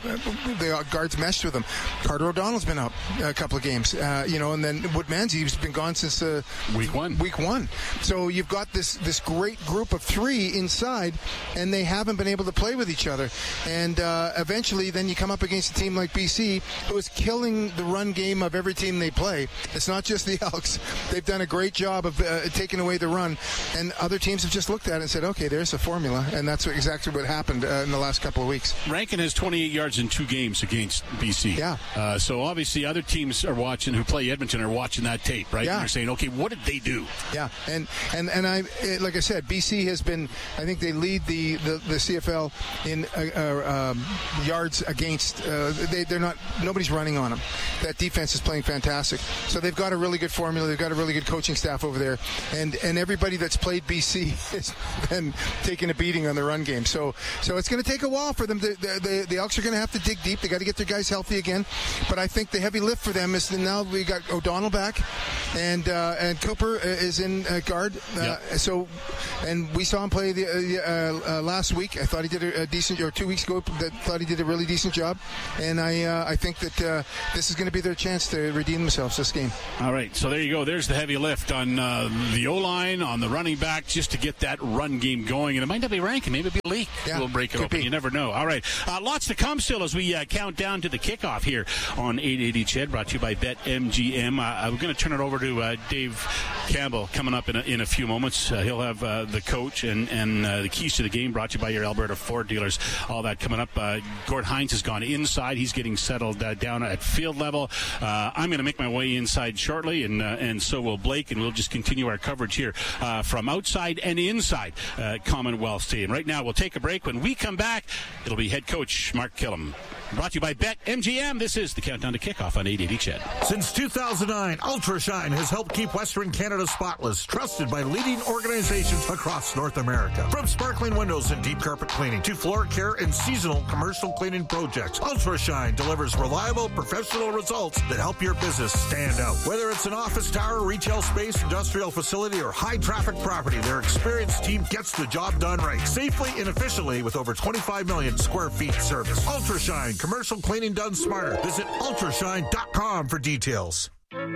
the guards meshed with them. Carter O'Donnell's been out a couple of games, uh, you know, and then Wood Manzi's been gone since uh, week one. Week one. So you've got this this great group of three inside, and they haven't been able to play with each other. And uh, eventually, then you come up against a team like B C, who is killing the run game of every team they play. It's not just the Elks. They've done a great job of uh, taking away the run, and other teams have just looked at it and said, okay, there's a formula, and that's what, exactly what happened uh, in the last couple of weeks. Rankin has twenty-eight yards in two games against B C. Yeah. Uh, so obviously other teams are watching, who play Edmonton, are watching that tape, right? Yeah. And they're saying, okay, what did they do? Yeah, and and, and I like I said, B C has been, I think they lead the, the, the C F L in uh, uh, um, yards against, uh, they, they're not, nobody's running on them. That defense is playing fantastic. So they've got a really good formula. They've got a really good coaching staff over there. And and everybody that's played B C has been taking a beating on the run game. So so it's going to take a while for them. The, the, the, the Elks are going to have to dig deep. They got to get their guys healthy again. But I think the heavy lift for them is that now we got O'Donnell back, and uh, and Cooper is in uh, guard. Uh, yep. So, and we saw him play the uh, uh, last week. I thought he did a, a decent, or two weeks ago, that thought he did a really decent job. And I uh, I think that uh, this is going to be their chance to redeem themselves this game. All right, so there you go. There's the heavy lift on uh, the O-line, on the running back, just to get that run game going. And it might not be Rankin, maybe it'll be Leak. Yeah, we'll break it open. Be. You never know. All right, uh, lots to come still as we uh, count down to the kickoff here on eight eighty C H E D, brought to you by BetMGM. Uh, I'm going to turn it over to uh, Dave Campbell coming up in a, in a few moments. Uh, he'll have uh, the coach and, and uh, the keys to the game, brought to you by your Alberta Ford dealers. All that coming up. Uh, Gord Hines has gone inside. He's getting settled uh, down at field level. Uh, I'm going to make my way inside shortly, and uh, and so will Blake, and we'll just continue our coverage here uh, from outside and inside uh, Commonwealth Stadium. Right now, we'll take a break. When we come back, it'll be head coach Mark Killam. Brought to you by BetMGM. This is the countdown to kickoff on eight eighty C H E D. Since two thousand nine, UltraShine has helped keep Western Canada spotless, trusted by leading organizations across North America. From sparkling windows and deep carpet cleaning to floor care and seasonal commercial cleaning projects, UltraShine delivers reliable, professional results that help your business stand out. Whether it's an office tower, retail space, industrial facility, or high-traffic property, their experienced team gets the job done right, safely and efficiently with over twenty-five million square feet service. UltraShine. Commercial cleaning done smarter. Visit ultrashine dot com for details.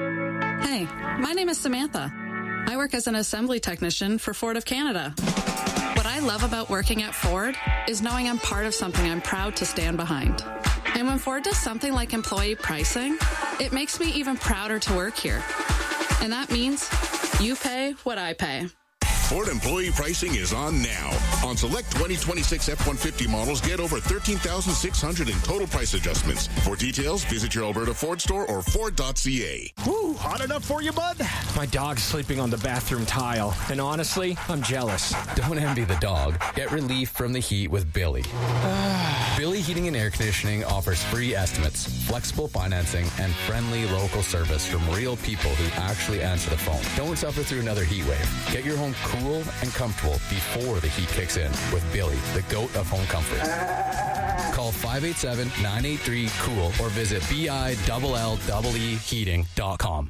Hey, my name is Samantha. I work as an assembly technician for Ford of Canada. What I love about working at Ford is knowing I'm part of something I'm proud to stand behind. And when Ford does something like employee pricing, it makes me even prouder to work here. And that means you pay what I pay. Ford employee pricing is on now. On select twenty twenty-six F one fifty models, get over thirteen thousand six hundred dollars in total price adjustments. For details, visit your Alberta Ford store or Ford dot C A. Woo, hot enough for you, bud? My dog's sleeping on the bathroom tile, and honestly, I'm jealous. Don't envy the dog. Get relief from the heat with Billy. Billy Heating and Air Conditioning offers free estimates, flexible financing, and friendly local service from real people who actually answer the phone. Don't suffer through another heat wave. Get your home cool and comfortable before the heat kicks in with Billy, the GOAT of home comfort. Call five eight seven, nine eight three, COOL or visit B I L L E E heating dot com.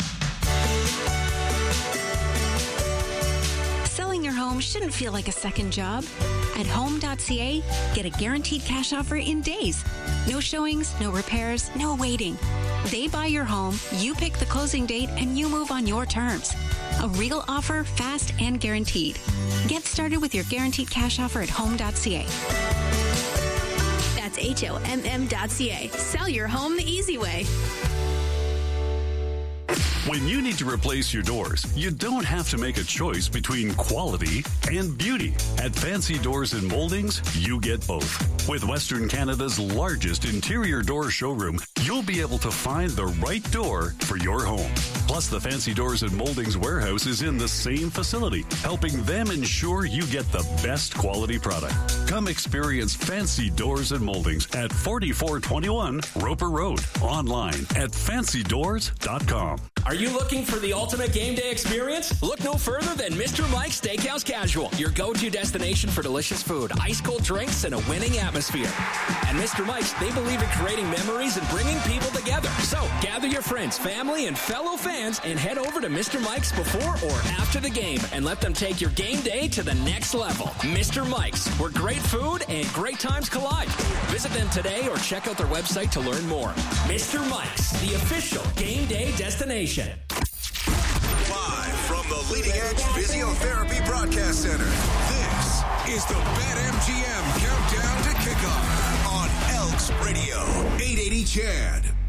Selling your home shouldn't feel like a second job. At home dot C A, get a guaranteed cash offer in days. No showings, no repairs, no waiting. They buy your home, you pick the closing date, and you move on your terms. A real offer, fast and guaranteed. Get started with your guaranteed cash offer at home dot C A. That's H O M M dot C A. Sell your home the easy way. When you need to replace your doors, you don't have to make a choice between quality and beauty. At Fancy Doors and Moldings, you get both. With Western Canada's largest interior door showroom, you'll be able to find the right door for your home. Plus, the Fancy Doors and Moldings warehouse is in the same facility, helping them ensure you get the best quality product. Come experience Fancy Doors and Moldings at forty-four twenty-one Roper Road. Online at fancy doors dot com. Are you looking for the ultimate game day experience? Look no further than Mister Mike's Steakhouse Casual, your go-to destination for delicious food, ice-cold drinks, and a winning atmosphere. At Mister Mike's, they believe in creating memories and bringing people together. So, gather your friends, family, and fellow fans fans and head over to Mister Mike's before or after the game and let them take your game day to the next level. Mister Mike's, where great food and great times collide. Visit them today or check out their website to learn more. Mister Mike's, the official game day destination. Live from the Leading Edge Physiotherapy Broadcast Center, this is the BetMGM Countdown to Kickoff on Elks Radio, eight eighty C H E D.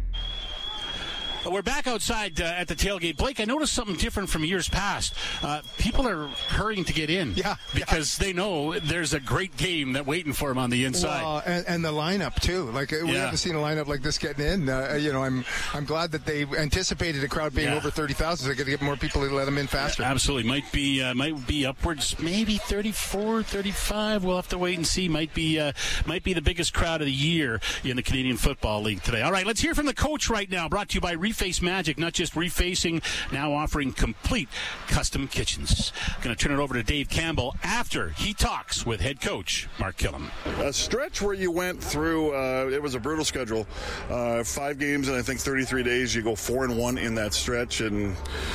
We're back outside uh, at the tailgate. Blake, I noticed something different from years past. Uh, people are hurrying to get in yeah, because yeah. they know there's a great game that waiting for them on the inside. Well, and, and the lineup, too. Like, we yeah. haven't seen a lineup like this getting in. Uh, you know, I'm I'm glad that they anticipated a crowd being yeah. over thirty thousand. So they're going to get more people to let them in faster. Yeah, absolutely. Might be uh, might be upwards, maybe thirty-four, thirty-five. We'll have to wait and see. Might be, uh, might be the biggest crowd of the year in the Canadian Football League today. All right, let's hear from the coach right now. Brought to you by Reface Magic. Not just refacing, now offering complete custom kitchens. Going to turn it over to Dave Campbell after he talks with head coach Mark Killam. A stretch where you went through, uh, it was a brutal schedule. Uh, five games in, I think, thirty-three days. You go four and one in that stretch, and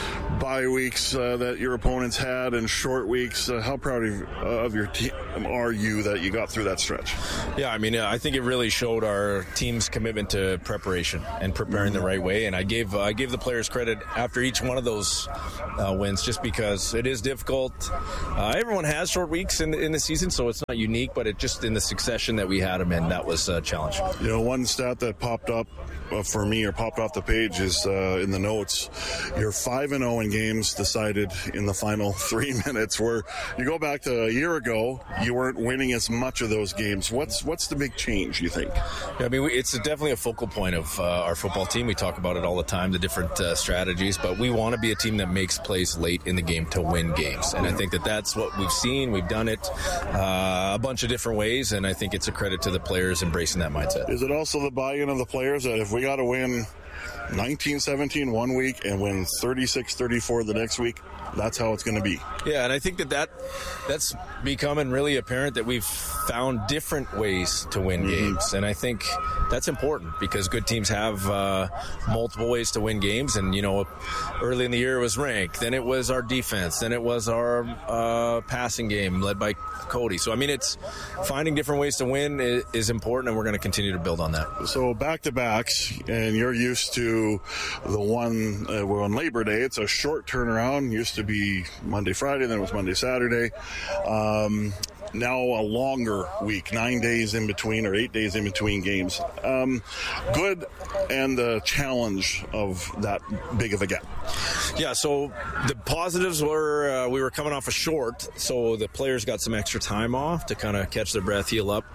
bye weeks uh, that your opponents had and short weeks. Uh, how proud of, uh, of your team are you that you got through that stretch? Yeah, I mean, I think it really showed our team's commitment to preparation and preparing mm-hmm. the right way. And I gave uh, I gave the players credit after each one of those uh, wins, just because it is difficult. Uh, everyone has short weeks in the, in the season, so it's not unique, but it just in the succession that we had them in, that was a challenge. You know, one stat that popped up uh, for me or popped off the page is uh, in the notes. You're five and zero in games decided in the final three minutes. Where you go back to a year ago, you weren't winning as much of those games. What's what's the big change, you think? Yeah, I mean, it's definitely a focal point of uh, our football team. We talk about it all the time, the different uh, strategies, but we want to be a team that makes plays late in the game to win games. And I think that that's what we've seen. We've done it uh, a bunch of different ways, and I think it's a credit to the players embracing that mindset. Is it also the buy-in of the players that if we got to win nineteen seventeen one week and win thirty-six thirty-four the next week, that's how it's going to be? Yeah, and I think that, that that's becoming really apparent that we've found different ways to win mm-hmm. games. And I think that's important because good teams have uh, multiple ways to win games. And, you know, early in the year it was rank, then it was our defense, then it was our uh, passing game led by Cody. So, I mean, it's finding different ways to win is, is important, and we're going to continue to build on that. So back-to-backs, and you're used to the one uh, well, on Labor Day. It's a short turnaround. Used to be Monday, Friday, then it was Monday, Saturday. Um, now a longer week, nine days in between or eight days in between games. Um, good and the challenge of that big of a gap. Yeah, so the positives were uh, we were coming off a short, so the players got some extra time off to kind of catch their breath, heal up.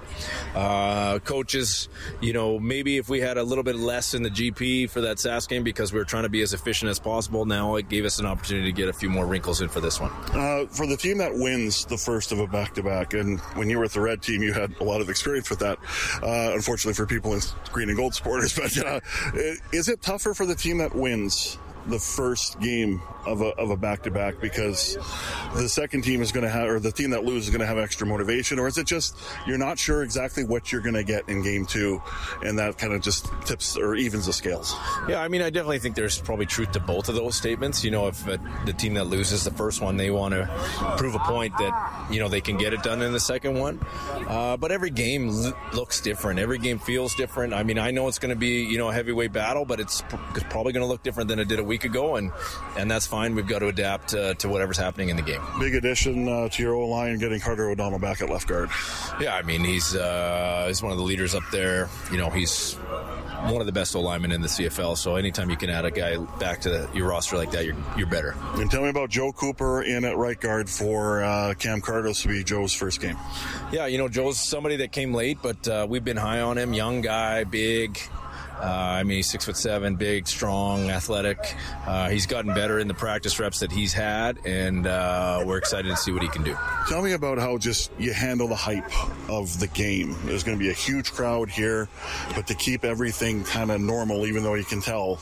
Uh, coaches, you know, maybe if we had a little bit less in the G P for that S A S game because we were trying to be as efficient as possible, now it gave us an opportunity to get a few more wrinkles in for this one. Uh, for the team that wins the first of a back-to-back, and when you were with the red team, you had a lot of experience with that, uh, unfortunately for people in green and gold supporters, but uh, is it tougher for the team that wins the first game of a of a back-to-back because the second team is going to have, or the team that loses is going to have extra motivation, or is it just you're not sure exactly what you're going to get in game two, and that kind of just tips or evens the scales? Yeah, I mean, I definitely think there's probably truth to both of those statements. You know, if uh, the team that loses the first one, they want to prove a point that, you know, they can get it done in the second one. Uh, but every game l- looks different. Every game feels different. I mean, I know it's going to be, you know, a heavyweight battle, but it's, pr- it's probably going to look different than it did a week ago, and and that's fine. We've got to adapt uh, to whatever's happening in the game. Big addition uh, to your O-line, getting Carter O'Donnell back at left guard. Yeah, I mean, he's uh, he's one of the leaders up there. You know, he's one of the best O-linemen in the C F L, so anytime you can add a guy back to your roster like that, you're you're better. And tell me about Joe Cooper in at right guard for uh, Cam Cardos to be Joe's first game. Yeah, you know, Joe's somebody that came late, but uh, we've been high on him. Young guy, big. Uh, I mean, he's six foot seven, big, strong, athletic. Uh, he's gotten better in the practice reps that he's had, and uh, we're excited to see what he can do. Tell me about how just you handle the hype of the game. There's going to be a huge crowd here, but to keep everything kind of normal, even though you can tell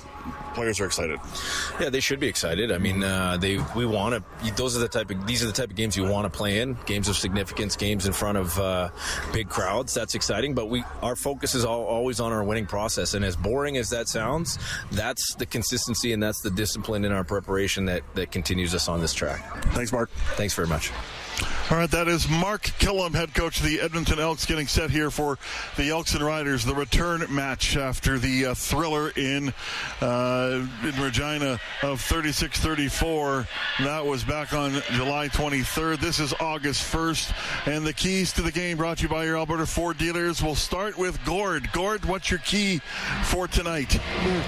players are excited. Yeah, they should be excited. I mean, uh, they we want to. Those are the type of these are the type of games you want to play in. Games of significance, games in front of uh, big crowds. That's exciting. But we our focus is all, always on our winning process. And as boring as that sounds, that's the consistency and that's the discipline in our preparation that that continues us on this track. Thanks, Mark. Thanks very much. All right, that is Mark Killam, head coach of the Edmonton Elks, getting set here for the Elks and Riders, the return match after the uh, thriller in uh, in Regina of thirty-six thirty-four. That was back on July twenty-third. This is August first, and the keys to the game brought to you by your Alberta Ford dealers. We'll start with Gord. Gord, what's your key for tonight?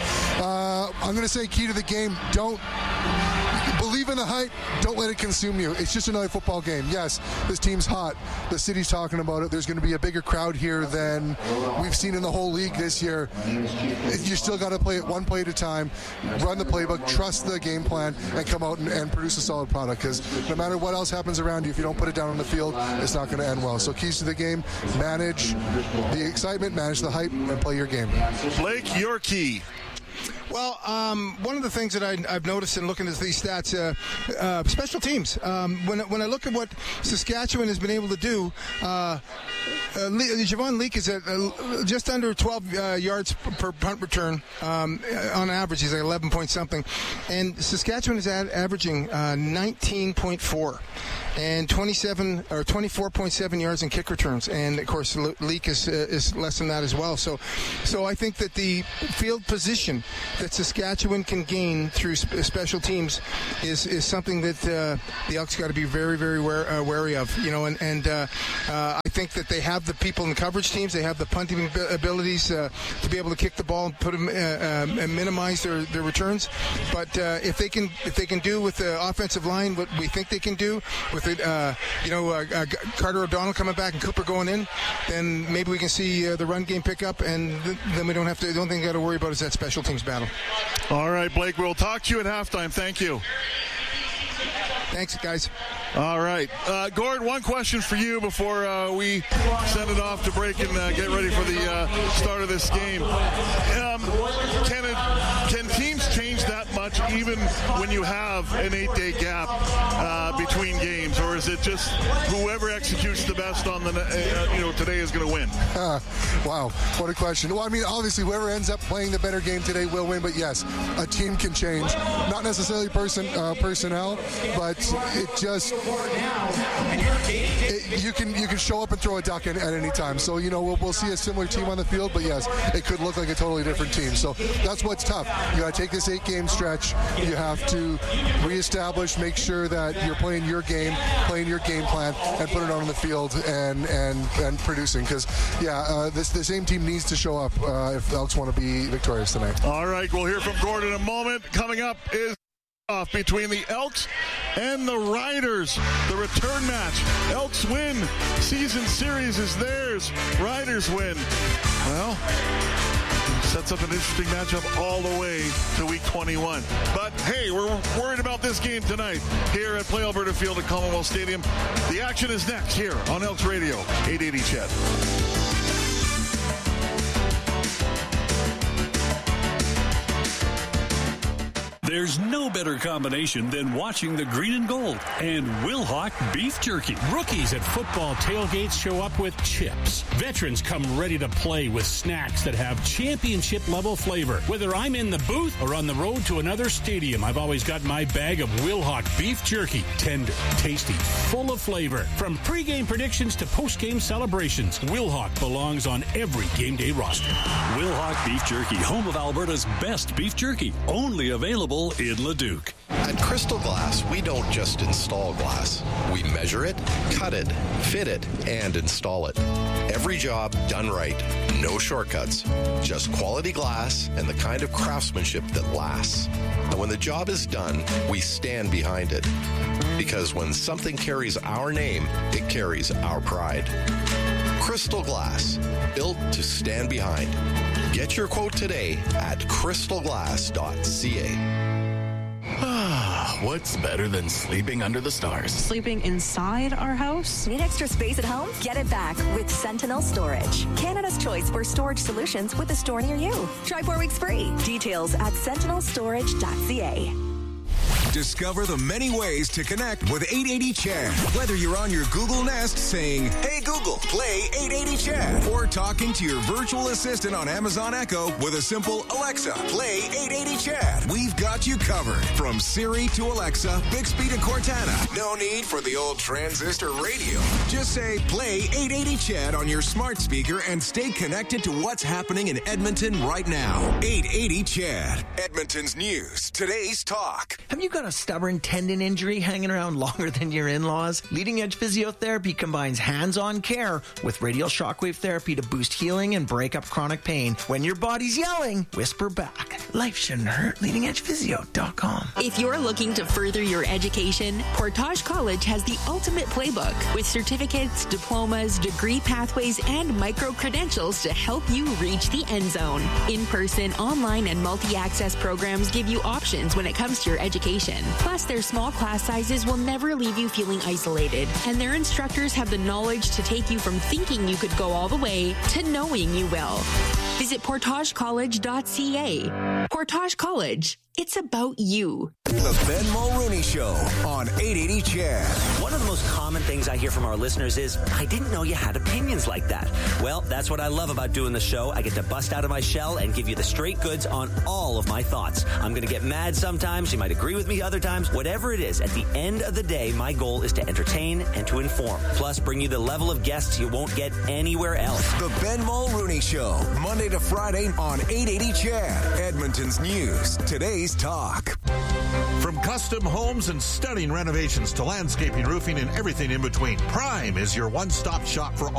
Uh, I'm going to say key to the game, don't believe in the hype. Don't let it consume you. It's just another football game. Yes, this team's hot. The city's talking about it. There's going to be a bigger crowd here than we've seen in the whole league this year. You still got to play it one play at a time, run the playbook, trust the game plan, and come out and, and produce a solid product. Because no matter what else happens around you, if you don't put it down on the field, it's not going to end well. So keys to the game, manage the excitement, manage the hype, and play your game. Blake, your key. Well, um, one of the things that I, I've noticed in looking at these stats, uh, uh, special teams. Um, when when I look at what Saskatchewan has been able to do, uh, uh, Le- Javon Leake is at uh, just under twelve uh, yards per punt return um, on average. He's like eleven point something, and Saskatchewan is at averaging uh, nineteen point four. And twenty-seven or twenty-four point seven yards in kick returns, and of course Leake is uh, is less than that as well. So, so I think that the field position that Saskatchewan can gain through sp- special teams is is something that uh, the Elks got to be very very wary, uh, wary of. You know, and and uh, uh, I think that they have the people in the coverage teams, they have the punting abilities uh, to be able to kick the ball and put them uh, uh, and minimize their, their returns. But uh, if they can if they can do with the offensive line what we think they can do with It, uh, you know, uh, uh, Carter O'Donnell coming back and Cooper going in, then maybe we can see uh, the run game pick up, and th- then we don't have to. The only thing we got to worry about is that special teams battle. All right, Blake, we'll talk to you at halftime. Thank you. Thanks, guys. All right. Uh, Gord, one question for you before uh, we send it off to break and uh, get ready for the uh, start of this game. Um, can, it, can teams change that much even when you have an eight-day gap uh, between games, or is it just whoever executes the best on the uh, you know today is going to win? Uh, wow, what a question. Well, I mean, obviously, whoever ends up playing the better game today will win, but yes, a team can change. Not necessarily person uh, personnel, but it just it, you can you can show up and throw a duck in at any time. So you know we'll, we'll see a similar team on the field, but yes, it could look like a totally different team. So that's what's tough. You got to take this eight-game stretch. You have to reestablish, make sure that you're playing your game, playing your game plan, and put it on the field and and and producing. Because yeah, uh, this the same team needs to show up uh, if the Elks want to be victorious tonight. All right, we'll hear from Gordon in a moment. Coming up is off between the Elks and the Riders, the return match. Elks win, season series is theirs. Riders win. Well, sets up an interesting matchup all the way to week twenty-one. But hey, we're worried about this game tonight here at Play Alberta Field at Commonwealth Stadium. The action is next here on Elks Radio, eight eighty C H E D. There's no better combination than watching the green and gold and Wilhauk beef jerky. Rookies at football tailgates show up with chips. Veterans come ready to play with snacks that have championship-level flavor. Whether I'm in the booth or on the road to another stadium, I've always got my bag of Wilhauk beef jerky. Tender, tasty, full of flavor. From pregame predictions to postgame celebrations, Wilhauk belongs on every game day roster. Wilhauk beef jerky, home of Alberta's best beef jerky. Only available in Leduc. At Crystal Glass, we don't just install glass. We measure it, cut it, fit it, and install it. Every job done right. No shortcuts. Just quality glass and the kind of craftsmanship that lasts. And when the job is done, we stand behind it. Because when something carries our name, it carries our pride. Crystal Glass, built to stand behind. Get your quote today at crystal glass dot c a. What's better than sleeping under the stars? Sleeping inside our house? Need extra space at home? Get it back with Sentinel Storage. Canada's choice for storage solutions with a store near you. Try four weeks free. Details at sentinel storage dot c a. Discover the many ways to connect with eight eighty Chad. Whether you're on your Google Nest saying, "Hey Google, play eight eighty Chad," or talking to your virtual assistant on Amazon Echo with a simple "Alexa, play eight eighty Chad," we've got you covered. From Siri to Alexa, Bixby to Cortana. No need for the old transistor radio. Just say, "Play eight eighty Chad" on your smart speaker and stay connected to what's happening in Edmonton right now. eight eighty Chad, Edmonton's news, today's talk. Have you got a stubborn tendon injury hanging around longer than your in-laws? Leading Edge Physiotherapy combines hands-on care with radial shockwave therapy to boost healing and break up chronic pain. When your body's yelling, whisper back. Life shouldn't hurt. leading edge physio dot com. If you're looking to further your education, Portage College has the ultimate playbook with certificates, diplomas, degree pathways, and micro-credentials to help you reach the end zone. In-person, online, and multi-access programs give you options when it comes to your education. Plus, their small class sizes will never leave you feeling isolated, and their instructors have the knowledge to take you from thinking you could go all the way to knowing you will. Visit portage college dot c a. Portage College. It's about you. The Ben Mulrooney Show on eight eighty Chad. One of the most common things I hear from our listeners is, "I didn't know you had opinions like that." Well, that's what I love about doing the show. I get to bust out of my shell and give you the straight goods on all of my thoughts. I'm going to get mad sometimes. You might agree with me other times. Whatever it is, at the end of the day, my goal is to entertain and to inform. Plus, bring you the level of guests you won't get anywhere else. The Ben Mulrooney Show, Monday to Friday on eight eighty Chad, Edmonton's news, today's talk. From custom homes and stunning renovations to landscaping, roofing, and everything in between, Prime is your one-stop shop for all